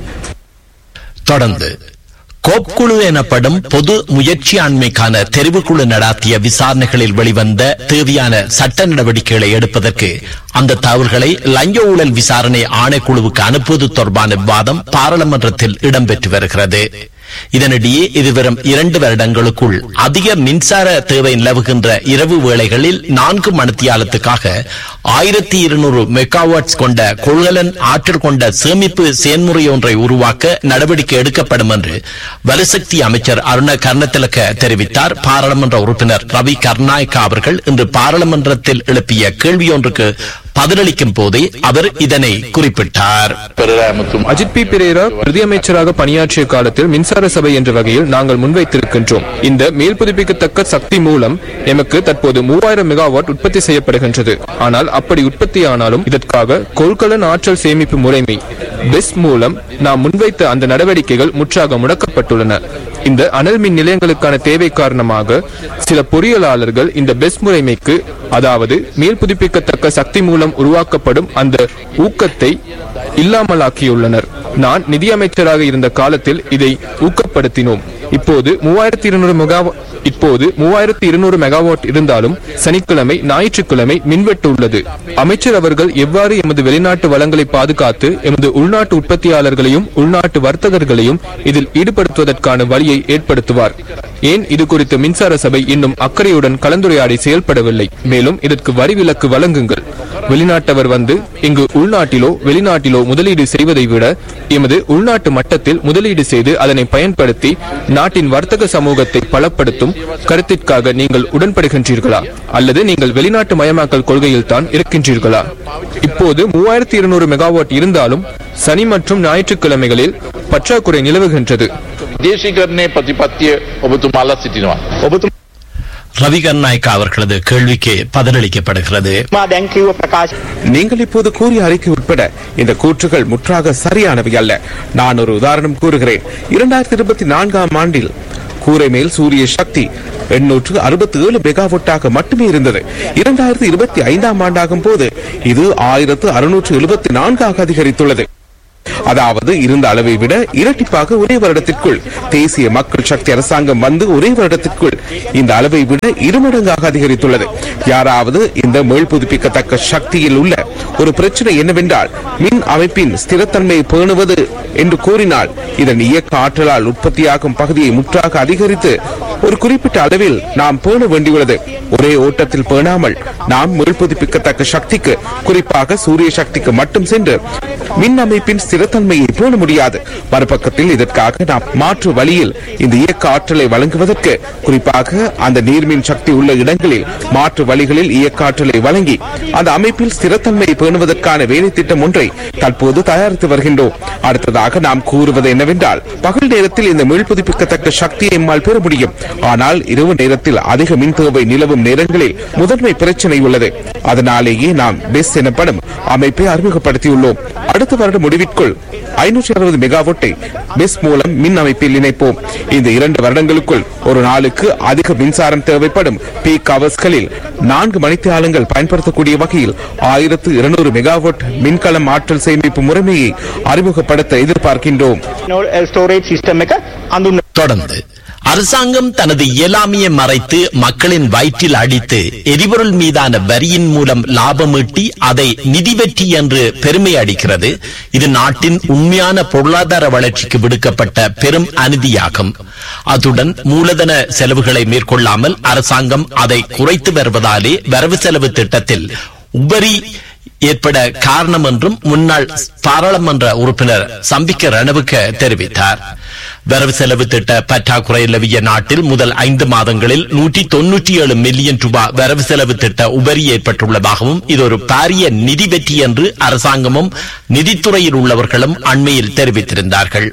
தொடர்ந்து கோப்குழு எனப்படும் பொது முயற்சியாண்மைக்கான தெரிவுக்குழு நடாத்திய விசாரணைகளில் வெளிவந்த தேவையான சட்ட நடவடிக்கைகளை எடுப்பதற்கு அந்த தகவல்களை லஞ்ச ஊழல் விசாரணை ஆணைக்குழுவுக்கு அனுப்புவது தொடர்பான விவாதம் பாராளுமன்றத்தில் இடம்பெற்று வருகிறது. இதனிடையே இதுவரும் 2 வருடங்களுக்குள் அதிக மின்சார தேவை நிலவுகின்ற இரவு வேளைகளில் 4 மணித்தியாலத்துக்காக 1200 மெகாவாட்ஸ் கொண்ட கொள்கலன் ஆற்றல் கொண்ட சேமிப்பு செயன்முறை ஒன்றை உருவாக்க நடவடிக்கை எடுக்கப்படும் என்று வலுசக்தி அமைச்சர் அருண கர்ணத்திலக்க தெரிவித்தார். பாராளுமன்ற உறுப்பினர் ரவி கர்நாயக்கா அவர்கள் இன்று பாராளுமன்றத்தில் எழுப்பிய கேள்வியொன்றுக்கு பதிலளிக்கும் போதே அவர் இதனை குறிப்பிட்டார். அஜித் பி பிரேரா பிரதியமைச்சராக பணியாற்றிய காலத்தில் மின்சார சபை என்ற வகையில் நாங்கள் முன்வைத்திருக்கின்றோம். இந்த மேல் புதுப்பிக்கத்தக்க சக்தி மூலம் எமக்கு தற்போது 3000 மெகாவாட் உற்பத்தி செய்யப்படுகின்றது. ஆனால் அப்படி உற்பத்தியானாலும் இதற்காக கொள்கலன் ஆற்றல் சேமிப்பு முறைமை பெஸ் மூலம் நாம் முன்வைத்த அந்த நடவடிக்கைகள் முற்றாக முடக்கப்பட்டுள்ளன. இந்த அனல் மின் நிலையங்களுக்கான தேவை காரணமாக சில பொறியியலாளர்கள் இந்த பெஸ் முறைமைக்கு, அதாவது மேல் புதுப்பிக்கத்தக்க சக்தி மூலம் உருவாக்கப்படும் அந்த ஊக்கத்தை இல்லாமலாக்கியுள்ளனர். நான் நிதியமைச்சராக இருந்த காலத்தில் இதை ஊக்கப்படுத்தினோம். இப்போது 3200 இப்போது 3200 மெகாவாட் இருந்தாலும் சனிக்கிழமை ஞாயிற்றுக்கிழமை மின்வெட்டு உள்ளது. அமைச்சர் அவர்கள் எவ்வாறு எமது வெளிநாட்டு வளங்களை பாதுகாத்து எமது உள்நாட்டு உற்பத்தியாளர்களையும் உள்நாட்டு வர்த்தகர்களையும் இதில் ஈடுபடுத்துவதற்கான வழியை ஏற்படுத்துவார்? ஏன் இது குறித்து மின்சார சபை இன்னும் அக்கறையுடன் கலந்துரையாடி செயல்படவில்லை? மேலும் இதற்கு வரி விலக்கு வழங்குங்கள். வெளிநாட்டவர் வந்து இங்கு உள்நாட்டிலோ வெளிநாட்டிலோ முதலீடு செய்வதை விட எமது உள்நாட்டு மட்டத்தில் முதலீடு செய்து அதனை பயன்படுத்தி நாட்டின் வர்த்தக சமூகத்தை பலப்படுத்தும் கருத்திற்காக நீங்கள் உடன்படுகின்றீர்களா, அல்லது நீங்கள் வெளிநாட்டு மயமாக்கல் கொள்கையில் தான் இருக்கின்றீர்களா? இப்போது 3200 மெகாவாட் இருந்தாலும் சனி மற்றும் ஞாயிற்றுக்கிழமைகளில் பற்றாக்குறை நிலவுகின்றது. ரவி கருணாநாயக்கா அவர்களது கேள்விக்கு பதிலளிக்கப்படுகிறது. நீங்கள் இப்போது கூறிய அறிக்கை உட்பட இந்த கூற்றுகள் முற்றாக சரியானவை அல்ல. நான் ஒரு உதாரணம் கூறுகிறேன். 2024ஆம் ஆண்டில் கூரை மேல் சூரிய சக்தி 867 மெகாவாட்டாக மட்டுமே இருந்தது. 2025ஆம் ஆண்டாகும் போது இது 1674 அதிகரித்துள்ளது. அதாவது இருந்த அளவை விட இரட்டிப்பாக ஒரே வருடத்திற்குள். தேசிய மக்கள் சக்தி அரசாங்கம் வந்து ஒரே வருடத்திற்குள் இந்த அளவை விட இருமடங்காக அதிகரித்துள்ளது. யாராவது இந்த மீள் புதுப்பிக்கத்தக்க சக்தியில் உள்ள ஒரு பிரச்சனை என்னவென்றால் மின் அமைப்பின் ஸ்திரத்தன்மையை பேணுவது என்று கூறினால் இதன் இயக்க ஆற்றலால் உற்பத்தியாகும் பகுதியை முற்றாக அதிகரித்து ஒரு குறிப்பிட்ட அளவில் நாம் பேண வேண்டியுள்ளது. ஒரே ஓட்டத்தில் பேணாமல் நாம் மீள் புதுப்பிக்கத்தக்க சக்திக்கு, குறிப்பாக சூரிய சக்திக்கு மட்டும் சென்று மின் அமைப்பின் ஸ்திரத்தன்மையை பேண முடியாது. மறுபக்கத்தில் இதற்காக நாம் மாற்று வழியில் இந்த இயக்க ஆற்றலை வழங்குவதற்கு, குறிப்பாக அந்த நீர்மின் சக்தி உள்ள இடங்களில் மாற்று வழிகளில் இயக்க ஆற்றலை வழங்கி அந்த அமைப்பில் ஸ்திரத்தன்மையை பேணுவதற்கான வேலை திட்டம் ஒன்றை தற்போது தயாரித்து வருகின்றோம். அடுத்ததாக நாம் கூறுவது என்னவென்றால், பகல் நேரத்தில் இந்த மீள் புதுப்பிக்கத்தக்க சக்தியை எம்மால் பெற முடியும். ஆனால் இரவு நேரத்தில் அதிக மின் தேவை நிலவும் நேரங்களில் முதன்மை பிரச்சனை உள்ளது. அதனாலேயே நாம் பெஸ் எனப்படும் அமைப்பை அறிமுகப்படுத்தியுள்ளோம். அடுத்த வருட முடிவிற்குள் 560 மெகாவாட்டை பெஸ் மூலம் மின் அமைப்பில் இணைப்போம். இந்த 2 வருடங்களுக்குள் ஒரு நாளுக்கு அதிக மின்சாரம் தேவைப்படும் பீக் அவர்ஸ்களில் 4 மணித்தியாலங்கள் பயன்படுத்தக்கூடிய வகையில் 1200 மெகாவாட் மின்கலம் ஆற்றல் சேமிப்பு முறைமையை அறிமுகப்படுத்த எதிர்பார்க்கின்றோம். தொடர்ந்து அரசாங்கம் தனது இயலாமையை மறைத்து மக்களின் வயிற்றில் அடித்து எரிபொருள் மீதான வரியின் மூலம் லாபம் ஈட்டி அதை நிதி வெற்றி என்று பெருமை அடிக்கிறது. இது நாட்டின் உண்மையான பொருளாதார வளர்ச்சிக்கு விடுக்கப்பட்ட பெரும் அநீதியாகும். அத்துடன் மூலதன செலவுகளை மேற்கொள்ளாமல் அரசாங்கம் அதை குறைத்து வருவதாலே வரவு செலவு திட்டத்தில் உபரி ஏற்பட காரணம் என்றும் முன்னாள் பாராளுமன்ற உறுப்பினர் சம்பிக்க ரணவுக்க தெரிவித்தார். வரவு செலவு திட்ட பற்றாக்குறை நிலவிய நாட்டில் முதல் 5 மாதங்களில் 197 மில்லியன் ரூபாய் வரவு செலவு திட்ட உபரி ஏற்பட்டுள்ளதாகவும் இது ஒரு பாரிய நிதி வெற்றி என்று அரசாங்கமும் நிதித்துறையில் உள்ளவர்களும் அண்மையில் தெரிவித்திருந்தார்கள்.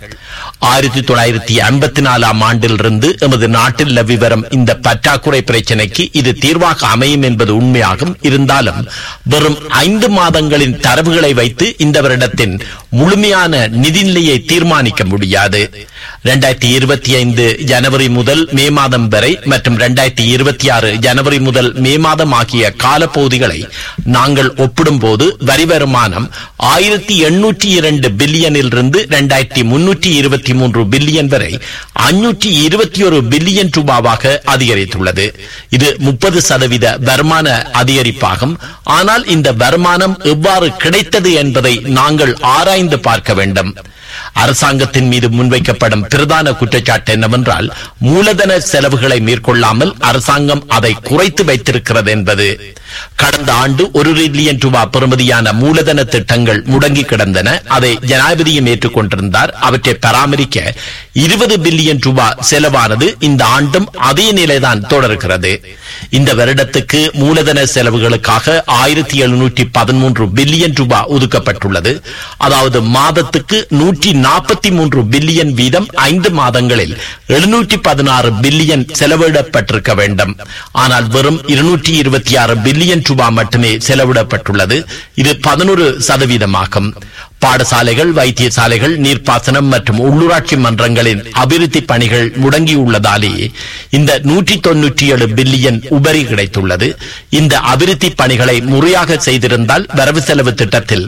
1954ஆம் ஆண்டிலிருந்து எமது நாட்டில் நிலவி வரும் இந்த பற்றாக்குறை பிரச்சினைக்கு இது தீர்வாக அமையும் என்பது உண்மையாகும். இருந்தாலும் வெறும் 5 மாதங்களின் தரவுகளை வைத்து இந்த வருடத்தின் முழுமையான நிதிநிலையை தீர்மானிக்க முடியாது. 2025 ஜனவரி முதல் மே மாதம் வரை மற்றும் 2026 ஜனவரி முதல் மே மாதம் ஆகிய காலப்பகுதிகளை நாங்கள் ஒப்பிடும்போது வரி வருமானம் 1802 பில்லியனில் இருந்து 2323 பில்லியன் வரை 521 பில்லியன் ரூபாவாக அதிகரித்துள்ளது. இது 30% வருமான அதிகரிப்பாகும். ஆனால் இந்த வருமானம் எவ்வாறு கிடைத்தது என்பதை நாங்கள் ஆராய்ந்து பார்க்க வேண்டும். அரசாங்கத்தின் மீது முன்வைக்கப்படும் பிரதான குற்றச்சாட்டு என்னவென்றால் மூலதன செலவுகளை மேற்கொள்ளாமல் அரசாங்கம் அதை குறைத்து வைத்திருக்கிறது என்பது. கடந்த ஆண்டு 1 டிரில்லியன் ரூபாய் பெறுமதியான மூலதன திட்டங்கள் முடங்கி கிடந்தன. அதை ஜனாதிபதியும் ஏற்றுக்கொண்டிருந்தார். அவற்றை பராமரிக்க 20 பில்லியன் ரூபாய் செலவானது. இந்த ஆண்டும் அதே நிலைதான் தொடர்கிறது. இந்த வருடத்துக்கு மூலதன செலவுகளுக்காக 1713 பில்லியன் ரூபாய் ஒதுக்கப்பட்டுள்ளது. அதாவது மாதத்துக்கு 143 பில்லியன் வீதம் 5 மாதங்களில் 716 பில்லியன் செலவிடப்பட்டிருக்க வேண்டும். ஆனால் வெறும் 226 பில்லியன் ரூபாய் மட்டுமே செலவிடப்பட்டுள்ளது. இது 11% பாடசாலைகள், வைத்தியசாலைகள், நீர்ப்பாசனம் மற்றும் உள்ளூராட்சி மன்றங்களின் அபிவிருத்தி பணிகள் முடங்கியுள்ளதாலே இந்த 197 பில்லியன் உபரி கிடைத்துள்ளது. இந்த அபிவிருத்தி பணிகளை முறையாக செய்திருந்தால் வரவு செலவு திட்டத்தில்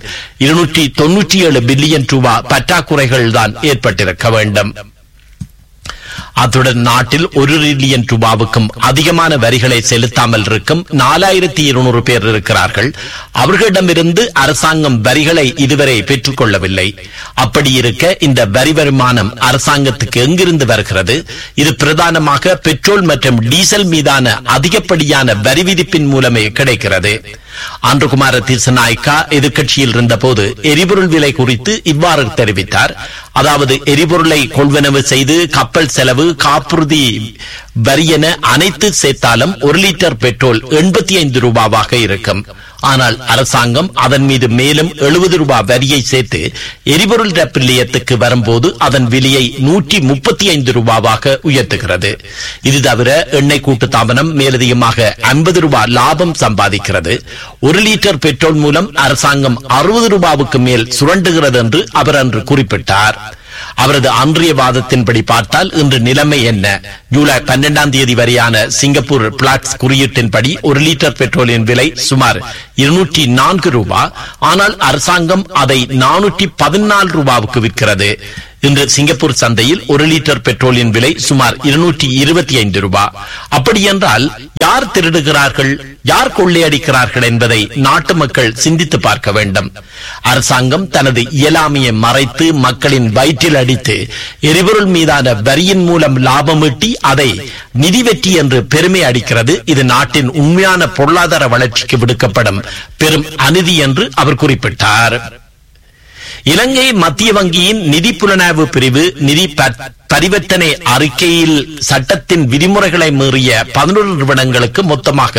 297 பில்லியன் ரூபாய் பற்றாக்குறைகள் தான் ஏற்பட்டிருக்க வேண்டும். அத்துடன் நாட்டில் 1 டிரில்லியன் ரூபாவுக்கும் அதிகமான வரிகளை செலுத்தாமல் இருக்கும் 4200 பேர் இருக்கிறார்கள். அவர்களிடமிருந்து அரசாங்கம் வரிகளை இதுவரை பெற்றுக் கொள்ளவில்லை. அப்படி இருக்க இந்த வரி வருமானம் அரசாங்கத்துக்கு எங்கிருந்து வருகிறது? இது பிரதானமாக பெட்ரோல் மற்றும் டீசல் மீதான அதிகப்படியான வரி விதிப்பின் மூலமே கிடைக்கிறது. அன்றுகுமார திசநாயக்கா எதிர்கட்சியில் இருந்தபோது எரிபொருள் விலை குறித்து இவ்வாறு தெரிவித்தார். அதாவது எரிபொருளை கொள்வனவு செய்து கப்பல் செலவு, காப்புறுதி வரி என அனைத்து சேர்த்தாலும் 1 லிட்டர் பெட்ரோல் 85 ரூபாவாக இருக்கும். ஆனால் அரசாங்கம் அதன் மீது மேலும் 70 ரூபாய் வரியை சேர்த்து எரிபொருள் நிலையத்துக்கு வரும்போது அதன் விலையை 135 ரூபாவாக உயர்த்துகிறது. இது தவிர எண்ணெய் கூட்டு தாபனம் மேலதிகமாக 50 ரூபாய் லாபம் சம்பாதிக்கிறது. 1 லிட்டர் பெட்ரோல் மூலம் அரசாங்கம் 60 ரூபாவுக்கு மேல் சுரண்டுகிறது என்று அவர் அன்று குறிப்பிட்டார். அவரது அன்றைய வாதத்தின்படி பார்த்தால் இன்று நிலைமை என்ன? ஜூலை 12ஆம் தேதி வரையான சிங்கப்பூர் பிளாட்ஸ் குறியீட்டின்படி 1 லிட்டர் பெட்ரோலின் விலை சுமார் 204 ரூபாய். ஆனால் அரசாங்கம் அதை 414 ரூபாவுக்கு விற்கிறது. இன்று சிங்கப்பூர் சந்தையில் 1 லிட்டர் பெட்ரோலின் விலை சுமார் 225 ரூபாய். அப்படி என்றால் யார் திருடுகிறார்கள், யார் கொள்ளையடிக்கிறார்கள் என்பதை நாட்டு மக்கள் சிந்தித்து பார்க்க வேண்டும். அரசாங்கம் தனது இயலாமையை மறைத்து மக்களின் வயிற்றில் அடித்து எரிபொருள் மீதான வரியின் மூலம் லாபம் ஈட்டி அதை நிதி வெற்றி என்று பெருமை அடிக்கிறது. இது நாட்டின் உண்மையான பொருளாதார வளர்ச்சிக்கு விடுக்கப்படும் பெரும் அநீதி என்று அவர் குறிப்பிட்டார். இலங்கை மத்திய வங்கியின் நிதி புலனாய்வு பிரிவு நிதி பரிவர்த்தனை அறிக்கையில் சட்டத்தின் விதிமுறைகளை மீறிய 11 நிறுவனங்களுக்கு மொத்தமாக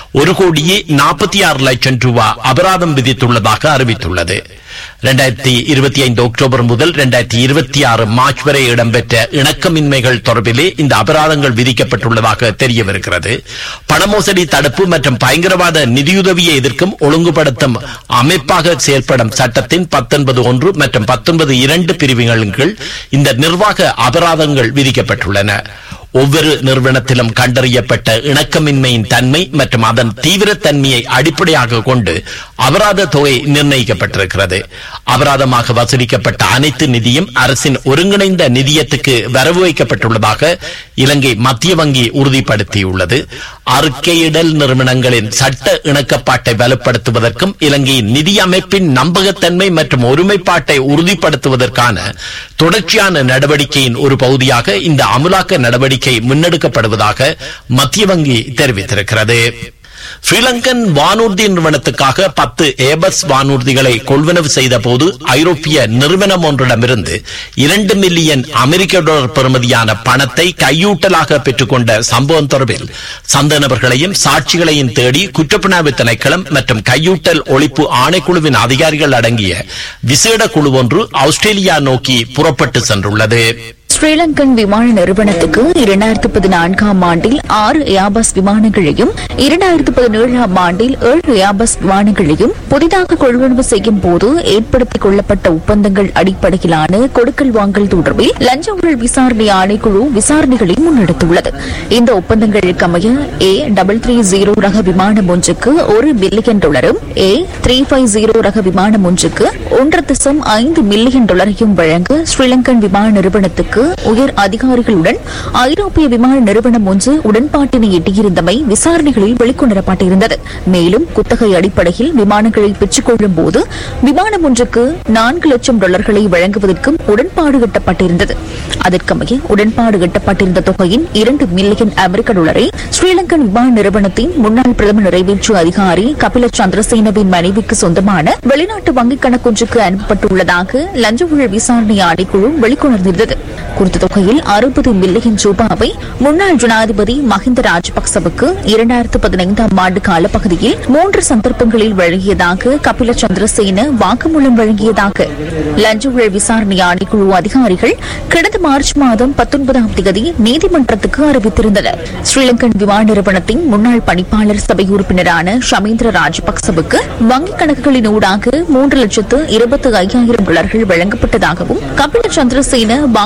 1,46 லட்சம் ரூபாய் அபராதம் விதித்துள்ளதாக அறிவித்துள்ளது. 2025 அக்டோபர் முதல் 2026 மார்ச் வரை இடம்பெற்ற இணக்கமின்மைகள் தொடர்பிலே இந்த அபராதங்கள் விதிக்கப்பட்டுள்ளதாக தெரியவிருக்கிறது. பணமோசடி தடுப்பு மற்றும் பயங்கரவாத நிதியுதவியை எதிர்க்கும் ஒழுங்குபடுத்தும் அமைப்பாக செயல்படும் சட்டத்தின் 19(1) மற்றும் 19(2) பிரிவுகளின் கீழ் இந்த நிர்வாக அபராதங்கள் விதிக்கப்பட்டுள்ளன. ஒவ்வொரு நிறுவனத்திலும் கண்டறியப்பட்ட இணக்கமின்மையின் தன்மை மற்றும் அதன் தீவிரத்தன்மையை அடிப்படையாக கொண்டு அபராத தொகை நிர்ணயிக்கப்பட்டிருக்கிறது. அபராதமாக வசூலிக்கப்பட்ட அனைத்து நிதியும் அரசின் ஒருங்கிணைந்த நிதியத்துக்கு வரவு வைக்கப்பட்டுள்ளதாக இலங்கை மத்திய வங்கி உறுதிப்படுத்தியுள்ளது. அறிக்கையிடல் நிறுவனங்களின் சட்ட இணக்கப்பாட்டை வலுப்படுத்துவதற்கும் இலங்கையின் நிதி அமைப்பின் நம்பகத்தன்மை மற்றும் ஒருமைப்பாட்டை உறுதிப்படுத்துவதற்கான தொடர்ச்சியான நடவடிக்கையின் ஒரு பகுதியாக இந்த அமலாக்க நடவடிக்கை முன்னெடுக்கப்படுவதாக மத்திய வங்கி தெரிவித்திருக்கிறது. ஸ்ரீலங்கன் வானூர்தி நிறுவனத்துக்காக 10 ஏபஸ் வானூர்திகளை கொள்வனவு செய்த போது ஐரோப்பிய நிறுவனம் ஒன்றிடமிருந்து 2 மில்லியன் அமெரிக்க டாலர் பெறுமதியான பணத்தை கையூட்டலாக பெற்றுக்கொண்ட சம்பவம் தொடர்பில் சந்த நபர்களையும் சாட்சிகளையும் தேடி குற்றப்புலனாய்வு திணைக்களம் மற்றும் கையூட்டல் ஒழிப்பு ஆணைக்குழுவின் அதிகாரிகள் அடங்கிய விசேட குழு ஒன்று ஆஸ்திரேலியா நோக்கி புறப்பட்டு சென்றுள்ளது. ஸ்ரீலங்கன் விமான நிறுவனத்துக்கு 2014ஆம் ஆண்டில் 6 ஏபஸ் விமானங்களையும் 2017ஆம் ஆண்டில் 7 ஏபஸ் விமானங்களையும் புதிதாக கொள்வனவு செய்யும் போது ஏற்படுத்திக் கொள்ளப்பட்ட ஒப்பந்தங்கள் அடிப்படையிலான கொடுக்கல் வாங்கல் தொடர்பில் லஞ்ச ஊழல் விசாரணை ஆணைக்குழு விசாரணைகளை முன்னெடுத்துள்ளது. இந்த ஒப்பந்தங்களுக்கு அமைய A330 ரக விமானம் ஒன்றுக்கு $1 பில்லியன், A350 ரக விமானம் ஒன்றுக்கு $1.5 மில்லியன் வழங்க ஸ்ரீலங்கன் விமான நிறுவனத்துக்கு உயர் அதிகாரிகளுடன் ஐரோப்பிய விமான நிறுவனம் ஒன்று உடன்பாட்டினை எட்டியிருந்தமை விசாரணைகளில் வெளிக்கொணரப்பட்டிருந்தது. மேலும் குத்தகை அடிப்படையில் விமானங்களை பெற்றுக் கொள்ளும் போது விமானம் ஒன்றுக்கு $4 லட்சம் வழங்குவதற்கும் உடன்பாடு எட்டப்பட்டிருந்தது. அதற்கமைய உடன்பாடு எட்டப்பட்டிருந்த தொகையின் $2 மில்லியன் அமெரிக்க ஸ்ரீலங்கன் விமான நிறுவனத்தின் முன்னாள் பிரதம நிறைவேற்று அதிகாரி கபில சந்திரசேனவின் மனைவிக்கு சொந்தமான வெளிநாட்டு வங்கிக் கணக்கொன்றுக்கு அனுப்பப்பட்டுள்ளதாக லஞ்ச ஊழல் விசாரணை ஆணைக்குழு வெளிக்கொணர்ந்திருந்தது. குறித்த தொகையில் $60 மில்லியன் ரூபாவை முன்னாள் ஜனாதிபதி மஹிந்த ராஜபக்சவுக்கு 2015ஆம் ஆண்டு காலப்பகுதியில் 3 சந்தர்ப்பங்களில் வழங்கியதாக கபில சந்திரசேன வாக்குமூலம் வழங்கியதாக லஞ்ச ஊழல் விசாரணை ஆணைக்குழு அதிகாரிகள் கடந்த மார்ச் மாதம் 19ஆம் தேதி நீதிமன்றத்துக்கு அறிவித்திருந்தனர். ஸ்ரீலங்கன் விமான நிறுவனத்தின் முன்னாள் பணிப்பாளர் சபை உறுப்பினரான ஷமேந்திர ராஜபக்சவுக்கு வங்கிக் கணக்குகளின் ஊடாக $3,25,000 வழங்கப்பட்டதாகவும் கபில சந்திரசேன வாக்குமூலம்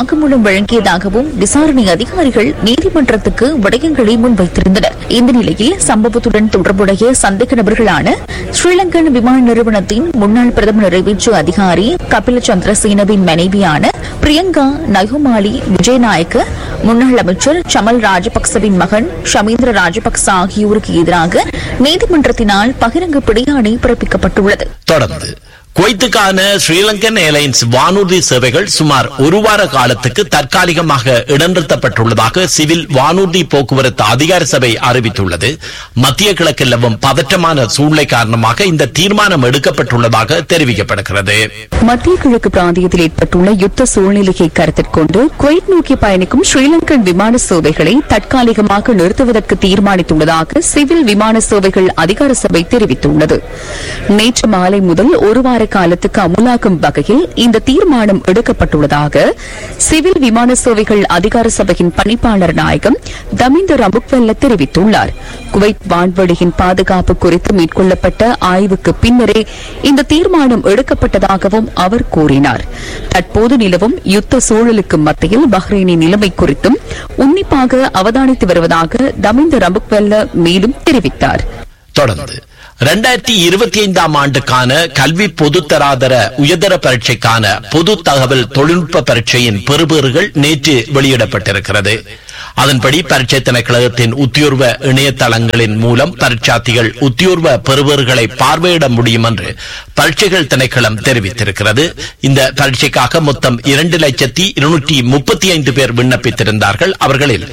விளக்கம் வழங்கியதாகவும் விசாரணை அதிகாரிகள் நீதிமன்றத்துக்கு விடயங்களை முன்வைத்திருந்தனர். இந்த நிலையில் சம்பவத்துடன் தொடர்புடைய சந்தேக நபர்களான ஸ்ரீலங்கன் விமான நிறுவனத்தின் முன்னாள் பிரதம நிறைவேற்று அதிகாரி கபில சந்திரசேனவின் மனைவியான பிரியங்கா நயுமாலி விஜயநாயக்க, முன்னாள் அமைச்சர் சமல் ராஜபக்சவின் மகன் ஷமீந்திர ராஜபக்ச ஆகியோருக்கு எதிராக நீதிமன்றத்தினால் பகிரங்க பிடியாணை பிறப்பிக்கப்பட்டுள்ளது. தொடர்ந்து குவைத்துக்கான ஸ்ரீலங்கன் ஏர்லைன்ஸ் வானூர்தி சேவைகள் சுமார் ஒரு வார காலத்துக்கு தற்காலிகமாக இடநிறுத்தப்பட்டுள்ளதாக சிவில் வானூர்தி போக்குவரத்து அதிகார சபை அறிவித்துள்ளது. மத்திய கிழக்கில் நிலவும் பதற்றமான சூழ்நிலை காரணமாக இந்த தீர்மானம் எடுக்கப்பட்டுள்ளதாக தெரிவிக்கப்படுகிறது. மத்திய கிழக்கு பிராந்தியத்தில் ஏற்பட்டுள்ள யுத்த சூழ்நிலையை கருத்தில் கொண்டு குவைத் நோக்கி பயணிக்கும் ஸ்ரீலங்கன் விமான சேவைகளை தற்காலிகமாக நிறுத்துவதற்கு தீர்மானித்துள்ளதாக சிவில் விமான சேவைகள் அதிகார சபை தெரிவித்துள்ளது. நேற்று மாலை முதல் ஒரு வார காலத்துக்கு அமுலாக்கும் வகையில் இந்த தீர்மானம் எடுக்கப்பட்டுள்ளதாக சிவில் விமான சேவைகள் அதிகார சபையின் பணிப்பாளர் நாயகம் தமிந்த ரம்புக்வெல்ல தெரிவித்துள்ளார். குவைத் வான்வழியின் பாதுகாப்பு குறித்து மேற்கொள்ளப்பட்ட ஆய்வுக்கு பின்னரே இந்த தீர்மானம் எடுக்கப்பட்டதாகவும் அவர் கூறினார். தற்போது நிலவும் யுத்த சூழலுக்கு மத்தியில் பஹ்ரைனின் நிலைமை குறித்தும் உன்னிப்பாக அவதானித்து வருவதாக தமிந்த ரம்புக்வெல்ல மேலும் தெரிவித்தார். தொடர்ந்து 2025 ஆண்டுக்கான கல்வி பொதுத்தராதர உயர்தர பரீட்சைக்கான பொது தகவல் தொழில்நுட்ப பரீட்சையின் பெறுபேறுகள் நேற்று வெளியிடப்பட்டிருக்கிறது. அதன்படி பரீட்சை திணைக்களத்தின் உத்தியோர்வ இணையதளங்களின் மூலம் பரீட்சார்த்திகள் உத்தியோர்வ பெறுபேறுகளை பார்வையிட முடியும் என்று பரீட்சைகள் திணைக்களம் தெரிவித்திருக்கிறது. இந்த பரீட்சைக்காக மொத்தம் 2,235,000 பேர் விண்ணப்பித்திருந்தார்கள். அவர்களில்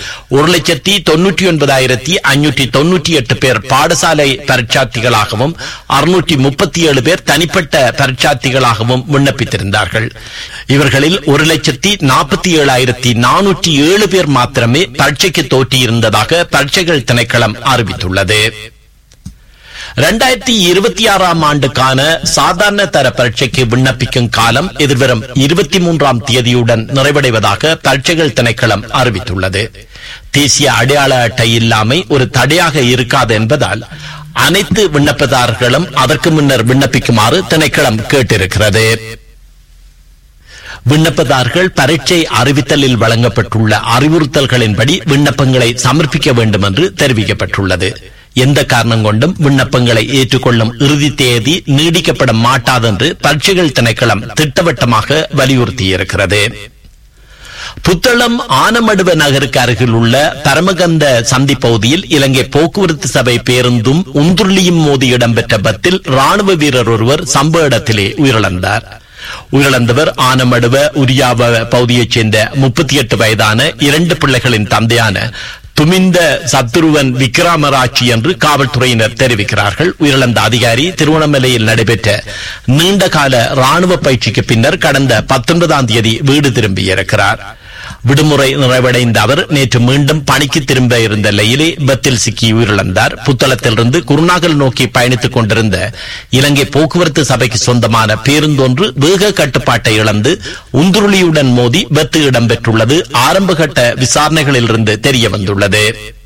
1,99,598 பேர் பாடசாலை பரீட்சார்த்திகளாகவும் 637 பேர் தனிப்பட்ட பரீட்சார்த்திகளாகவும் விண்ணப்பித்திருந்தார்கள். இவர்களில் 1,47,407 பேர் மாத்திரமே பரீட்சைக்கு தோற்றியிருந்ததாக பரீட்சைகள் திணைக்களம் அறிவித்துள்ளது. 2026 ஆண்டுக்கான சாதாரண தர பரீட்சைக்கு விண்ணப்பிக்கும் காலம் எதிர்வரும் 23ஆம் தேதியுடன் நிறைவடைவதாக பரீட்சைகள் திணைக்களம் அறிவித்துள்ளது. தேசிய அடையாள அட்டை இல்லாமை ஒரு தடையாக இருக்காது என்பதால் அனைத்து விண்ணப்பதாரர்களும் அதற்கு முன்னர் விண்ணப்பிக்குமாறு திணைக்களம் கேட்டிருக்கிறது. விண்ணப்பதாரர்கள் பரீட்சை அறிவித்தலில் வழங்கப்பட்டுள்ள அறிவுறுத்தல்களின்படி விண்ணப்பங்களை சமர்ப்பிக்க வேண்டும் என்று தெரிவிக்கப்பட்டுள்ளது. எந்த காரணம் கொண்டும் விண்ணப்பங்களை ஏற்றுக்கொள்ளும் இறுதி தேதி நீடிக்கப்பட மாட்டாது என்று பரீட்சைகள் திணைக்களம் திட்டவட்டமாக வலியுறுத்தியிருக்கிறது. புத்தளம் ஆனமடுவ நகருக்கு அருகில் உள்ள பரமகந்த சந்தி பகுதியில் இலங்கை போக்குவரத்து சபை பேருந்தும் உந்துருளியும் மோதி இடம்பெற்ற விபத்தில் ராணுவ வீரர் ஒருவர் சம்பவ இடத்திலே உயிரிழந்தார். உயிரிழந்தவர் ஆனமடுவ உரியாவ பகுதியைச் சேர்ந்த 38 வயதான 2 பிள்ளைகளின் தந்தையான துமிந்த சத்துருவன் விக்ரமராட்சி என்று காவல்துறையினர் தெரிவிக்கிறார்கள். உயிரிழந்த அதிகாரி திருவண்ணாமலையில் நடைபெற்ற நீண்டகால ராணுவ பயிற்சிக்கு பின்னர் கடந்த 19ஆம் தேதி வீடு திரும்பியிருக்கிறார். விடுமுறை நிறைவடைந்த அவர் நேற்று மீண்டும் பணிக்கு திரும்ப இருந்த நிலையிலே விபத்தில் சிக்கி உயிரிழந்தார். புத்தளத்திலிருந்து குருநாகல் நோக்கி பயணித்துக் கொண்டிருந்த இலங்கை போக்குவரத்து சபைக்கு சொந்தமான பேருந்தொன்று வேக கட்டுப்பாட்டை இழந்து உந்துருளியுடன் மோதி விபத்து இடம்பெற்றுள்ளது ஆரம்பகட்ட விசாரணைகளிலிருந்து தெரிய வந்துள்ளது.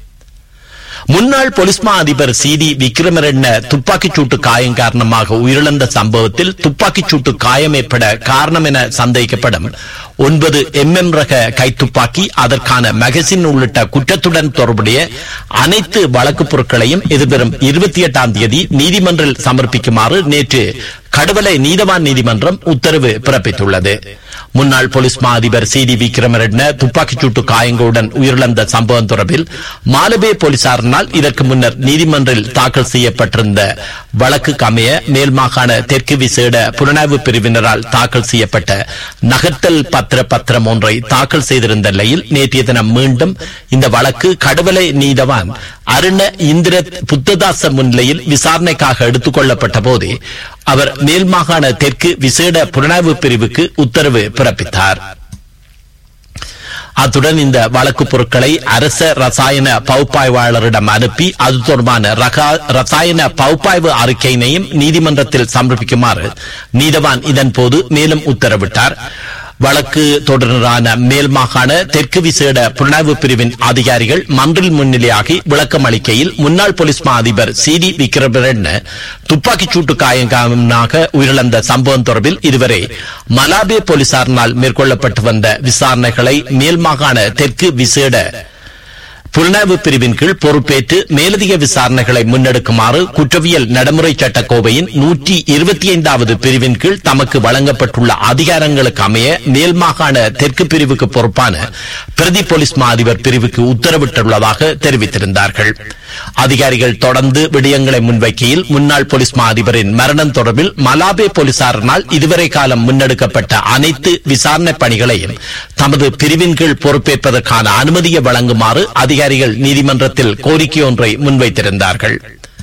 முன்னாள் போலீஸ் மா அதிபர் CD விக்ரமரட்ன துப்பாக்கிச் சூட்டு காயம் காரணமாக உயிரிழந்த சம்பவத்தில் துப்பாக்கிச் சூட்டு காயம் ஏற்பட காரணம் என சந்தேகிக்கப்படும் 9 mm ரக கைத்துப்பாக்கி, அதற்கான மேகசின் உள்ளிட்ட குற்றத்துடன் தொடர்புடைய அனைத்து வழக்கு பொருட்களையும் எதிர்வரும் 28ஆம் தேதி நீதிமன்றில் சமர்ப்பிக்குமாறு நேற்று கடுவலை நீதவான் நீதிமன்றம் உத்தரவு பிறப்பித்துள்ளது. முன்னாள் போலீஸ் மா அதிபர் CD விக்ரமரட்ன துப்பாக்கிச் சூட்டு காயங்களுடன் உயிரிழந்த சம்பவம் தொடர்பில் மாலபே போலீசாரினால் இதற்கு முன்னர் நீதிமன்றில் தாக்கல் செய்யப்பட்டிருந்த வழக்குக்கு அமைய மேல் மாகாண தெற்கு விசேட புலனாய்வு பிரிவினரால் தாக்கல் செய்யப்பட்ட நகர்த்தல் பத்திரம் ஒன்றை தாக்கல் செய்திருந்த நிலையில் நேற்றைய தினம் மீண்டும் இந்த வழக்கு கடுவலை நீதவான் அருண இந்திரத் புத்ததாச முன்னிலையில் விசாரணைக்காக எடுத்துக் கொள்ளப்பட்ட போது அவர் மேல் மாகாண தெற்கு விசேட புலனாய்வு பிரிவுக்கு உத்தரவு பிறப்பித்தார். அத்துடன் இந்த வழக்கு பொருட்களை அரச ரசாயன பகுப்பாய்வாளரிடம் அனுப்பி அது தொடர்பான ரசாயன பகுப்பாய்வு அறிக்கையினையும் நீதிமன்றத்தில் சமர்ப்பிக்குமாறு நீதவான் இதன் போது மேலும் உத்தரவிட்டார். வழக்கு தொடரான மேல் மாகாண தெற்கு விசேட புலனாய்வு பிரிவின் அதிகாரிகள் மன்றில் முன்னிலையாகி விளக்கம் அளிக்கையில் முன்னாள் போலீஸ் மா அதிபர் CD விக்ரமரட்ன துப்பாக்கிச் சூட்டு காயங்கமாக உயிரிழந்த சம்பவம் தொடர்பில் இதுவரை மலாபே போலீசாரினால் மேற்கொள்ளப்பட்டு வந்த விசாரணைகளை மேல் மாகாண தெற்கு விசேட புலனாய்வு பிரிவின் கீழ் பொறுப்பேற்று மேலதிக விசாரணைகளை முன்னெடுக்குமாறு குற்றவியல் நடைமுறை சட்டக்கோவையின் 125வது பிரிவின் கீழ் தமக்கு வழங்கப்பட்டுள்ள அதிகாரங்களுக்கு அமைய மேல் மாகாண தெற்கு பிரிவுக்கு பொறுப்பான பிரதி போலீஸ் மா அதிபர் பிரிவுக்கு உத்தரவிட்டுள்ளதாக தெரிவித்திருந்தார்கள். அதிகாரிகள் தொடர்ந்து விடயங்களை முன்வைக்கையில் முன்னாள் போலீஸ் மா அதிபரின் மரணம் தொடர்பில் மலாபே போலீசாரினால் இதுவரை காலம் முன்னெடுக்கப்பட்ட அனைத்து விசாரணை பணிகளையும் தமது பிரிவின் கீழ் பொறுப்பேற்பதற்கான அதிகாரியை வழங்குமாறு அதிகாரிகள் நீதிமன்றத்தில் கோரிக்கை ஒன்றை முன்வைத்திருந்தார்கள்.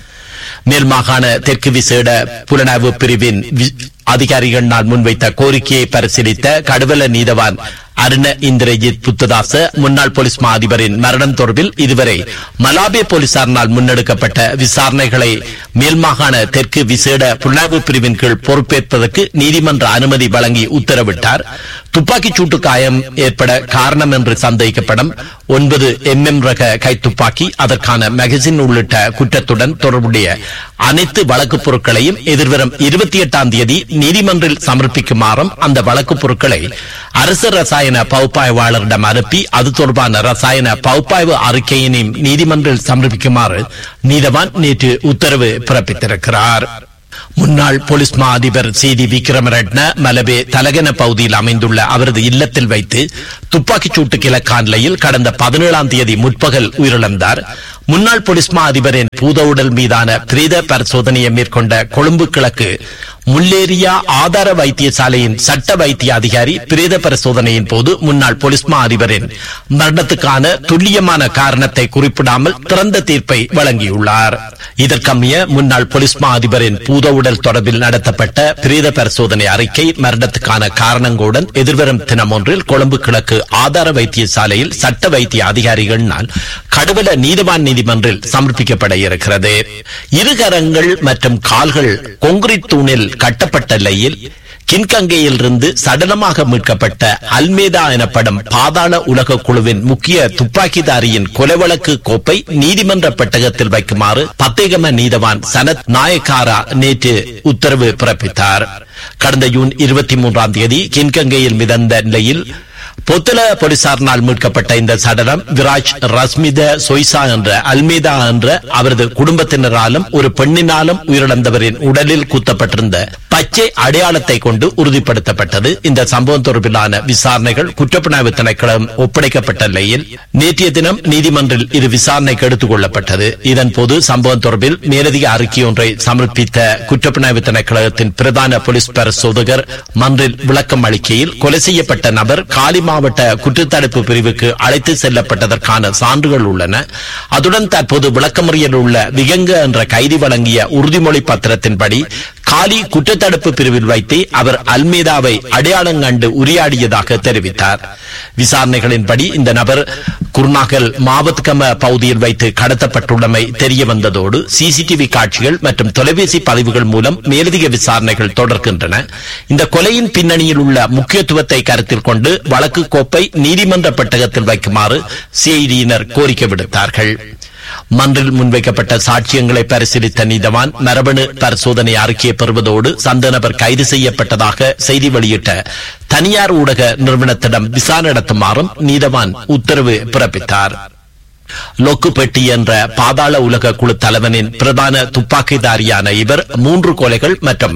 மேல் மாகாண தெற்கு விசேட புலனாய்வு பிரிவின் அதிகாரிகளினால் முன்வைத்த கோரிக்கையை பரிசீலித்த கடுவல நீதவான் அருண இந்திரஜித் புத்ததாச முன்னாள் போலீஸ் மா அதிபரின் மரணம் தொடர்பில் இதுவரை மலாபே போலீசாரினால் முன்னெடுக்கப்பட்ட விசாரணைகளை மேல் மாகாண தெற்கு விசேட புலனாய்வு பிரிவின் கீழ் பொறுப்பேற்பதற்கு நீதிமன்ற அனுமதி வழங்கி உத்தரவிட்டார். துப்பாக்கிச் சூட்டு காயம் ஏற்பட காரணம் என்று சந்தேகிக்கப்படும் 9 mm ரக கைத்துப்பாக்கி, அதற்கான மேகசின் உள்ளிட்ட குற்றத்துடன் தொடர்புடைய அனைத்து வழக்குப் பொருட்களையும் எதிர்வரும் 28ஆம் தேதி நீதிமன்றில் சமர்ப்பிக்குமாறும் அந்த வழக்குப் பொருட்களை அரசு ரசாயன பகுப்பாய்வாளரிடம் அனுப்பி அது தொடர்பான ரசாயன பகுப்பாய்வு அறிக்கையினையும் நீதிமன்றில் சமர்ப்பிக்குமாறு நீதவான் நேற்று உத்தரவு பிறப்பித்திருக்கிறார். முன்னாள் போலீஸ் மா அதிபர் CD விக்ரமரட்ன மலபே தலகன பகுதியில் அமைந்துள்ள அவரது இல்லத்தில் வைத்து துப்பாக்கிச் சூட்டுக்கு இலக்கான நிலையில் கடந்த 17ஆம் தேதி முற்பகல் உயிரிழந்தார். முன்னாள் போலீஸ் மா அதிபரின் பூத உடல் மீதான பிரேத பரிசோதனையை மேற்கொண்ட கொழும்பு கிழக்கு முல்லேரியா ஆதார வைத்தியசாலையின் சட்ட வைத்திய அதிகாரி பிரேத பரிசோதனையின் போது முன்னாள் போலீஸ் மா அதிபரின் மரணத்துக்கான துல்லியமான காரணத்தை குறிப்பிடாமல் திறந்த தீர்ப்பை வழங்கியுள்ளார். இதற்கமைய முன்னாள் போலீஸ் மா அதிபரின் பூத உடல் தொடர்பில் நடத்தப்பட்ட பிரேத பரிசோதனை அறிக்கை மரணத்துக்கான காரணங்களுடன் எதிர்வரும் தினம் ஒன்றில் கொழும்பு கிழக்கு ஆதார வைத்தியசாலையில் சட்ட வைத்திய அதிகாரிகளினால் கடுவல நீதவான் நீதிமன்றில் சமர்ப்பிக்கப்பட இருக்கிறது. இருகரங்கள் மற்றும் கால்கள் கொங்கிரீட் தூணில் கட்டப்பட்ட நிலையில் கின்கங்கையில் இருந்து சடலமாக மீட்கப்பட்ட அல்மேதா எனப்படும் பாதாள உலக குழுவின் முக்கிய துப்பாக்கிதாரியின் கொலை வழக்கு கோப்பை நீதிமன்ற பெட்டகத்தில் வைக்குமாறு பத்தேகம நீதவான் சனத் நாயக்காரா நேற்று உத்தரவு பிறப்பித்தார். கடந்த ஜூன் 23ஆம் தேதி கின்கங்கையில் மிதந்த நிலையில் பொத்தல போலீசாரினால் மீட்கப்பட்ட இந்த சடலம் விராஜ் ரஸ்மித சொய்சா என்ற அல்மேதா என்ற அவரது குடும்பத்தினராலும் ஒரு பெண்ணினாலும் உயிரிழந்தவரின் உடலில் குத்தப்பட்டிருந்த பச்சை அடையாளத்தை கொண்டு உறுதிப்படுத்தப்பட்டது. இந்த சம்பவம் தொடர்பிலான விசாரணைகள் குற்றப்புலனாய்வு திணைக்களம் ஒப்படைக்கப்பட்ட நிலையில் நேற்றைய தினம் நீதிமன்றில் இது விசாரணைக்கு எடுத்துக் கொள்ளப்பட்டது. இதன்போது சம்பவம் தொடர்பில் மேலதிக அறிக்கை ஒன்றை சமர்ப்பித்த குற்றப்புலனாய்வு திணைக்களத்தின் பிரதான போலீஸ் பரிசோதகர் மன்றில் விளக்கம் அளிக்கையில் கொலை செய்யப்பட்ட நபர் காலி மாவட்ட குற்றத்தடுப்பு பிரிவுக்கு அழைத்து செல்லப்பட்டதற்கான சான்றுகள் உள்ளன. அதுடன் தற்போது விளக்கமறியல் உள்ள விகங்க என்ற கைதி வழங்கிய உறுதிமொழி பத்திரத்தின்படி காலி குற்றத்தடுப்பு பிரிவில் வைத்து அவர் அல்மேதாவை அடையாளம் கண்டு உரையாடியதாக தெரிவித்தார். விசாரணைகளின்படி இந்த நபர் குர்நாகல் மாவத்கம பகுதியில் வைத்து கடத்தப்பட்டுள்ளமை தெரிய வந்ததோடு சிசிடிவி காட்சிகள் மற்றும் தொலைபேசி பதிவுகள் மூலம் மேலதிக விசாரணைகள் தொடர்கின்றன. இந்த கொலையின் பின்னணியில் உள்ள முக்கியத்துவத்தை கருத்தில் கொண்டு வழக்கு கோப்பை நீதிமன்ற பெட்டகத்தில் வைக்குமாறு சிஐடியினர் கோரிக்கை விடுத்தார்கள். மன்றில் முன்வைக்கப்பட்ட சாட்சியங்களை பரிசீலித்த நீதவான் மரபணு பரிசோதனை அறிக்கையை பெறுவதோடு சந்த நபர் கைது செய்யப்பட்டதாக செய்தி வெளியிட்ட தனியார் ஊடக நிறுவனத்திடம் விசாரணை நடத்துமாறும் நீதவான் உத்தரவு பிறப்பித்தார். லொக்குப்பெட்டி என்ற பாதாள உலக குழு தலைவனின் பிரதான துப்பாக்கிதாரியான இவர் 3 கொலைகள் மற்றும்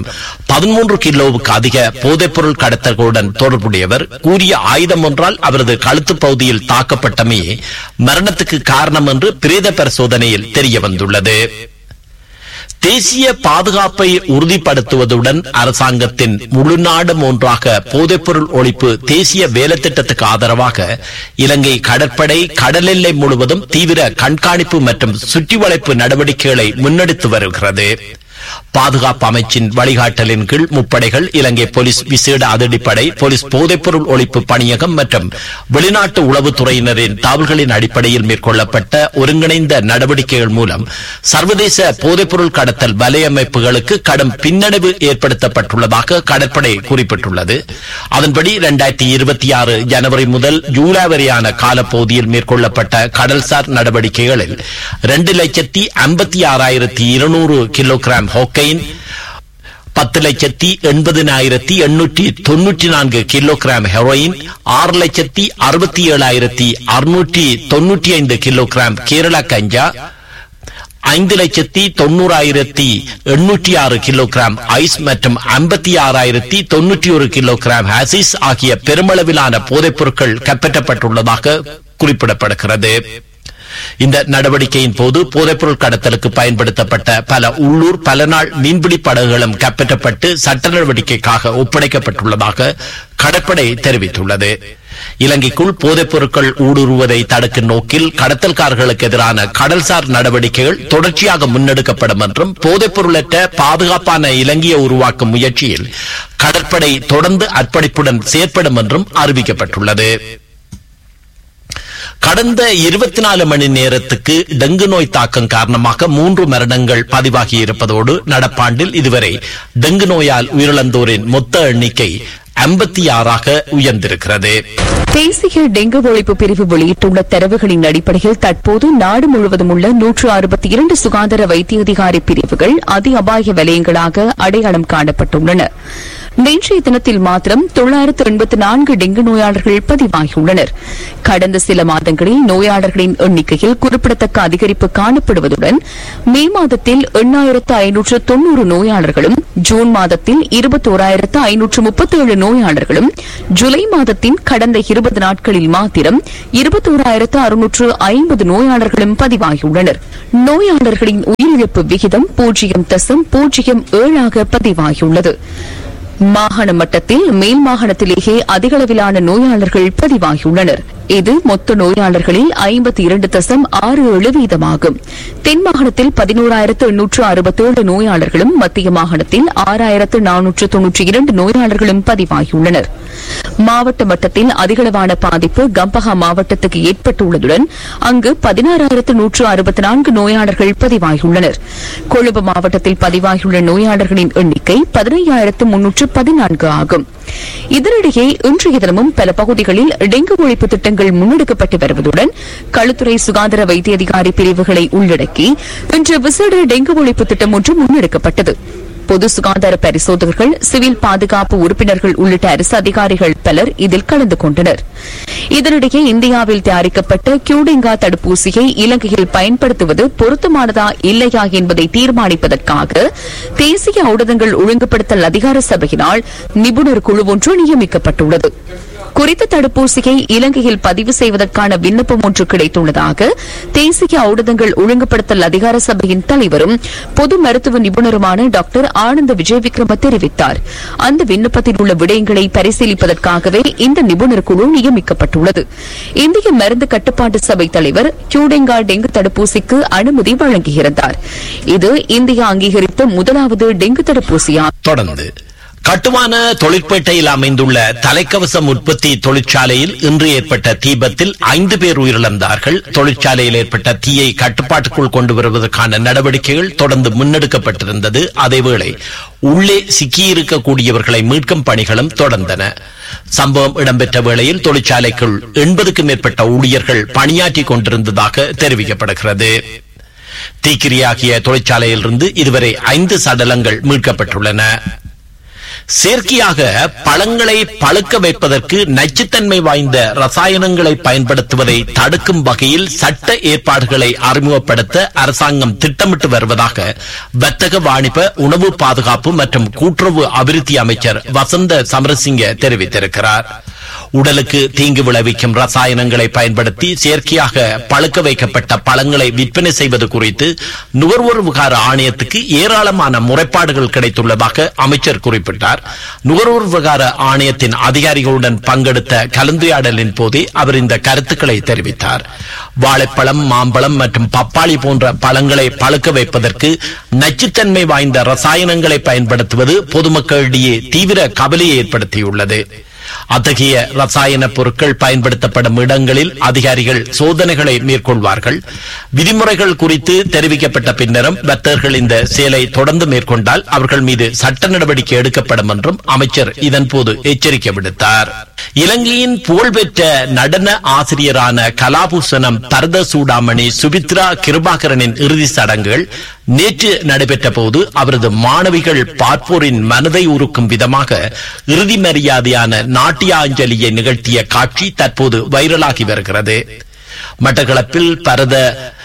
13 கிலோவுக்கு அதிக போதைப்பொருள் கடத்தல்களுடன் தொடர்புடையவர். கூறிய ஆயுதம் ஒன்றால் அவரது கழுத்து பகுதியில் தாக்கப்பட்டமையே மரணத்துக்கு காரணம் என்று பிரேத பரிசோதனையில் தெரிய வந்துள்ளது. தேசிய பாதுகாப்பை உறுதிப்படுத்துவதுடன் அரசாங்கத்தின் முழு நாடும் ஒன்றாக போதைப்பொருள் ஒழிப்பு தேசிய வேலை திட்டத்துக்கு ஆதரவாக இலங்கை கடற்படை கடல் எல்லை முழுவதும் தீவிர கண்காணிப்பு மற்றும் சுற்றி வளைப்பு நடவடிக்கைகளை முன்னெடுத்து வருகிறது. பாதுகாப்பு அமைச்சின் வழிகாட்டலின் கீழ் முப்படைகள், இலங்கை போலீஸ் விசேட அதிரடிப்படை, போலீஸ் போதைப்பொருள் ஒழிப்பு பணியகம் மற்றும் வெளிநாட்டு உளவுத்துறையினரின் தகவல்களின் அடிப்படையில் மேற்கொள்ளப்பட்ட ஒருங்கிணைந்த நடவடிக்கைகள் மூலம் சர்வதேச போதைப்பொருள் கடத்தல் வலையமைப்புகளுக்கு கடும் பின்னடைவு ஏற்படுத்தப்பட்டுள்ளதாக கடற்படை குறிப்பிட்டுள்ளது. அதன்படி 2026 ஜனவரி முதல் ஜூலை வரையான காலப்பகுதியில் மேற்கொள்ளப்பட்ட கடல்சார் நடவடிக்கைகளில் 2,56,200 kilogram ஹோக்கைன், 10,80,894 kilogram heroin, 6,67,695 kilogram Kerala கஞ்சா, 5,90,806 கிலோகிராம் ஐஸ் மற்றும் 56,091 கிலோகிராம் ஹாசிஸ் ஆகிய பெருமளவிலான போதைப் பொருட்கள் கைப்பற்றப்பட்டுள்ளதாக குறிப்பிடப்படுகிறது. இந்த நடவடிக்கையின் போது போதைப்பொருள் கடத்தலுக்கு பயன்படுத்தப்பட்ட பல உள்ளூர் பல நாள் மீன்பிடி படகுகளும் கைப்பற்றப்பட்டு சட்ட நடவடிக்கைக்காக ஒப்படைக்கப்பட்டுள்ளதாக கடற்படை தெரிவித்துள்ளது. இலங்கைக்குள் போதைப் பொருட்கள் ஊடுருவதை தடுக்கும் நோக்கில் கடத்தல்காரர்களுக்கு எதிரான கடல்சார் நடவடிக்கைகள் தொடர்ச்சியாக முன்னெடுக்கப்படும் என்றும் போதைப் பொருளற்ற பாதுகாப்பான இலங்கையை உருவாக்கும் முயற்சியில் கடற்படை தொடர்ந்து அர்ப்பணிப்புடன் செயற்படும் என்றும் அறிவிக்கப்பட்டுள்ளது. கடந்த 24 மணி நேரத்துக்கு டெங்கு நோய் தாக்கம் காரணமாக 3 மரணங்கள் பதிவாகி இருப்பதோடு நடப்பாண்டில் இதுவரை டெங்கு நோயால் உயிரிழந்தோரின் மொத்த எண்ணிக்கை 56 உயர்ந்திருக்கிறது. தேசிய டெங்கு ஒழிப்பு பிரிவு வெளியிட்டுள்ள தரவுகளின் அடிப்படையில் தற்போது நாடு முழுவதும் உள்ள 162 சுகாதார வைத்திய அதிகாரி பிரிவுகள் அதி அபாய வலயங்களாக அடையாளம் காணப்பட்டுள்ளன. நேற்றைய தினத்தில் மாத்திரம் 984 டெங்கு நோயாளர்கள் பதிவாகியுள்ளனர். கடந்த சில மாதங்களில் நோயாளர்களின் எண்ணிக்கையில் குறிப்பிடத்தக்க அதிகரிப்பு காணப்படுவதுடன் மே மாதத்தில் 8,590 நோயாளர்களும், ஜூன் மாதத்தில் 21,537 நோயாளர்களும், ஜூலை மாதத்தின் கடந்த 20 நாட்களில் மாத்திரம் 21,650 நோயாளர்களும் பதிவாகியுள்ளனர். நோயாளர்களின் உயிரிழப்பு விகிதம் 0.07 பதிவாகியுள்ளது. மாகாண மட்டத்தில் மேல் மாகாணத்திலேயே அதிகளவிலான நோயாளர்கள் பதிவாகியுள்ளனர். இது மொத்த நோயாளர்களில் 52.67% தென் மாகாணத்தில் 11,867 நோயாளர்களும், மத்திய மாகாணத்தில் 6,492 நோயாளர்களும் பதிவாகியுள்ளனர். மாவட்ட மட்டத்தில் அதிகளவான பாதிப்பு கம்பஹா மாவட்டத்துக்கு ஏற்பட்டுள்ளதுடன் அங்கு 16,164 நோயாளர்கள் பதிவாகியுள்ளனர். கொழும்பு மாவட்டத்தில் பதிவாகியுள்ள நோயாளர்களின் எண்ணிக்கை 15,314 ஆகும். இதனிடையே இன்றைய தினமும் பல பகுதிகளில் டெங்கு ஒழிப்பு திட்டங்கள் முன்னெடுக்கப்பட்டு வருவதுடன் களுத்துறை சுகாதார வைத்திய அதிகாரி பிரிவுகளை உள்ளடக்கி இன்று விசேட டெங்கு ஒழிப்பு திட்டம் ஒன்று முன்னெடுக்கப்பட்டது. பொது சுகாதார பரிசோதகர்கள், சிவில் பாதுகாப்பு உறுப்பினர்கள் உள்ளிட்ட அரசு அதிகாரிகள் பலர் இதில் கலந்து கொண்டனர். இதனிடையே இந்தியாவில் தயாரிக்கப்பட்ட கியூடெங்கா தடுப்பூசியை இலங்கையில் பயன்படுத்துவது பொருத்தமானதா இல்லையா என்பதை தீர்மானிப்பதற்காக தேசிய ஊடகங்கள் ஒழுங்குபடுத்தல் அதிகார சபையினால் நிபுணர் குழு ஒன்று நியமிக்கப்பட்டுள்ளது. குறித்த தடுப்பூசியை இலங்கையில் பதிவு செய்வதற்கான விண்ணப்பம் ஒன்று கிடைத்துள்ளதாக தேசிய ஊடகங்கள் ஒழுங்குபடுத்தல் அதிகார சபையின் தலைவரும் பொது மருத்துவ நிபுணருமான டாக்டர் ஆனந்த விஜயவிக்ரம தெரிவித்தார். அந்த விண்ணப்பத்தில் உள்ள விடயங்களை பரிசீலிப்பதற்காகவே இந்த நிபுணர் குழு நியமிக்கப்பட்டுள்ளது. இந்திய மருந்து கட்டுப்பாட்டு சபை தலைவர் கியூடெங்கா டெங்கு தடுப்பூசிக்கு அனுமதி வழங்கியிருந்தார். இது இந்தியா அங்கீகரித்த முதலாவது டெங்கு தடுப்பூசியாகும். தொடர்ந்து கட்டுமான தொழிற்பேட்டையில் அமைந்துள்ள தலைக்கவசம் உற்பத்தி தொழிற்சாலையில் இன்று ஏற்பட்ட தீபத்தில் 5 பேர் உயிரிழந்தார்கள். தொழிற்சாலையில் ஏற்பட்ட தீயை கட்டுப்பாட்டுக்குள் கொண்டு வருவதற்கான நடவடிக்கைகள் தொடர்ந்து முன்னெடுக்கப்பட்டிருந்தது. அதேவேளை உள்ளே சிக்கியிருக்கக்கூடியவர்களை மீட்கும் பணிகளும் தொடர்ந்தன. சம்பவம் இடம்பெற்ற வேளையில் தொழிற்சாலைக்குள் 80க்கும் மேற்பட்ட ஊழியர்கள் பணியாற்றிக் கொண்டிருந்ததாக தெரிவிக்கப்படுகிறது. தீக்கிரையாகிய தொழிற்சாலையிலிருந்து இதுவரை 5 சடலங்கள் மீட்கப்பட்டுள்ளன. செயற்கையாக பழங்களை பழுக்க வைப்பதற்கு நச்சுத்தன்மை வாய்ந்த ரசாயனங்களை பயன்படுத்துவதை தடுக்கும் வகையில் சட்ட ஏற்பாடுகளை அறிமுகப்படுத்த அரசாங்கம் திட்டமிட்டு வருவதாக வர்த்தக, வாணிப, உணவு பாதுகாப்பு மற்றும் கூட்டுறவு அபிவிருத்தி அமைச்சர் வசந்த சமரசிங்க தெரிவித்திருக்கிறார். உடலுக்கு தீங்கு விளைவிக்கும் ரசாயனங்களை பயன்படுத்தி செயற்கையாக பழுக்க வைக்கப்பட்ட பழங்களை விற்பனை செய்வது குறித்து நுகர்வோர் விவகார ஆணையத்துக்கு ஏராளமான முறைப்பாடுகள் கிடைத்துள்ளதாக அமைச்சர் குறிப்பிட்டார். நுகர்வோர் விவகார ஆணையத்தின் அதிகாரிகளுடன் பங்கெடுத்த கலந்துரையாடலின் போதே அவர் இந்த கருத்துக்களை தெரிவித்தார். வாழைப்பழம், மாம்பழம் மற்றும் பப்பாளி போன்ற பழங்களை பழுக்க வைப்பதற்கு நச்சுத்தன்மை வாய்ந்த ரசாயனங்களை பயன்படுத்துவது பொதுமக்களிடையே தீவிர கவலையை ஏற்படுத்தியுள்ளது. அத்தகைய ரசாயன பொருட்கள் பயன்படுத்தப்படும் இடங்களில் அதிகாரிகள் சோதனைகளை மேற்கொள்வார்கள். விதிமுறைகள் குறித்து தெரிவிக்கப்பட்ட பின்னரும் வர்த்தகர்கள் இந்த செயலை தொடர்ந்து மேற்கொண்டால் அவர்கள் மீது சட்ட நடவடிக்கை எடுக்கப்படும் என்றும் அமைச்சர் இதன்போது எச்சரிக்கை விடுத்தார். இலங்கையின் புகழ்பெற்ற நடன ஆசிரியரான கலாபூஷணம் பரத சூடாமணி சுபித்ரா கிருபாகரனின் இறுதி சடங்குகள் நேற்று நடைபெற்ற போது அவரது மாணவிகள் பார்ப்போரின் மனதை உருக்கும் விதமாக இறுதி மரியாதையான நாட்டியாஞ்சலியை நிகழ்த்திய காட்சி தற்போது வைரலாகி வருகிறது. மட்டக்களப்பில் பரத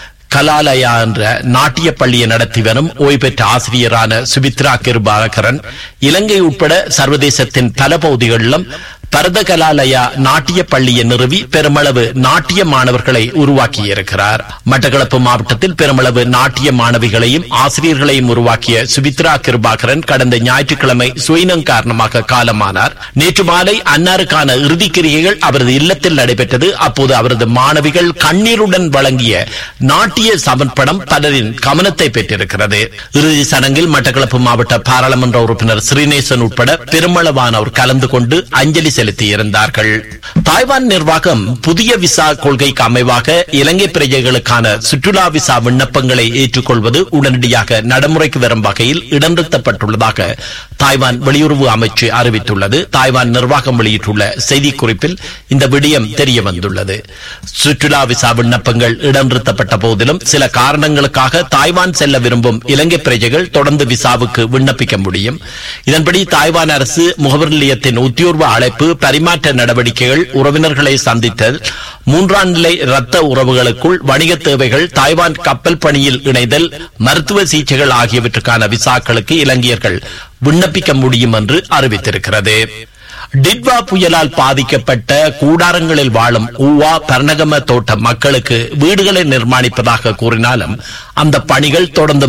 கலாலயா என்ற நாட்டிய பள்ளியை நடத்தி வரும் ஓய்வு பெற்ற ஆசிரியரான சுபித்ரா கிருபாகரன் இலங்கை உட்பட சர்வதேசத்தின் பல பகுதிகளிலும் பரத கலாலயா நாட்டிய பள்ளியை நிறுவி பெருமளவு நாட்டிய மாணவர்களை உருவாக்கியிருக்கிறார். மட்டக்களப்பு மாவட்டத்தில் பெருமளவு நாட்டிய மாணவிகளையும் ஆசிரியர்களையும் உருவாக்கிய சுபித்ரா கிருபாகரன் கடந்த ஞாயிற்றுக்கிழமை சுயினம் காரணமாக காலமானார். நேற்று மாலை அன்னாருக்கான இறுதிக்கிரியைகள் அவரது இல்லத்தில் நடைபெற்றது. அப்போது அவரது மாணவிகள் கண்ணீருடன் வழங்கிய நாட்டிய சமர்ப்பணம் பலரின் கவனத்தை பெற்றிருக்கிறது. இறுதி சடங்கில் மட்டக்களப்பு மாவட்ட பாராளுமன்ற உறுப்பினர் ஸ்ரீநேசன் உட்பட பெருமளவானோர் கலந்து கொண்டு அஞ்சலி செலுத்தியிருந்தார்கள். தாய்வான் நிர்வாகம் புதிய விசா கொள்கைக்கு அமைவாக இலங்கை பிரஜைகளுக்கான சுற்றுலா விசா விண்ணப்பங்களை ஏற்றுக்கொள்வது உடனடியாக நடைமுறைக்கு வரும் வகையில் இடநிறுத்தப்பட்டுள்ளதாக தாய்வான் வெளியுறவு அமைச்சு அறிவித்துள்ளது. தாய்வான் நிர்வாகம் வெளியிட்டுள்ள செய்திக்குறிப்பில் இந்த விடயம் தெரிய வந்துள்ளது. சுற்றுலா விசா விண்ணப்பங்கள் இடநிறுத்தப்பட்ட போதிலும் சில காரணங்களுக்காக தாய்வான் செல்ல விரும்பும் இலங்கை பிரஜைகள் தொடர்ந்து விசாவுக்கு விண்ணப்பிக்க முடியும். இதன்படி தாய்வான் அரசு முகவர் நிலையத்தின் உத்தியோர்வ அழைப்பு, பரிமாற்ற நடவடிக்கைகள், உறவினர்களை சந்தித்தல், மூன்றாம் நிலை இரத்த உறவுகளுக்குள் வணிக தேவைகள், தாய்வான் கப்பல் பணியில் இணைதல், மருத்துவ சிகிச்சைகள் ஆகியவற்றுக்கான விசாக்களுக்கு இலங்கையர்கள் விண்ணப்பிக்க முடியும் என்று அறிவித்திருக்கிறது. டிட்வா புயலால் பாதிக்கப்பட்ட கூடாரங்களில் வாழும் ஊவா பர்ணகம தோட்ட மக்களுக்கு வீடுகளை நிர்மாணிப்பதாக கூறினாலும் அந்த பணிகள் தொடர்ந்து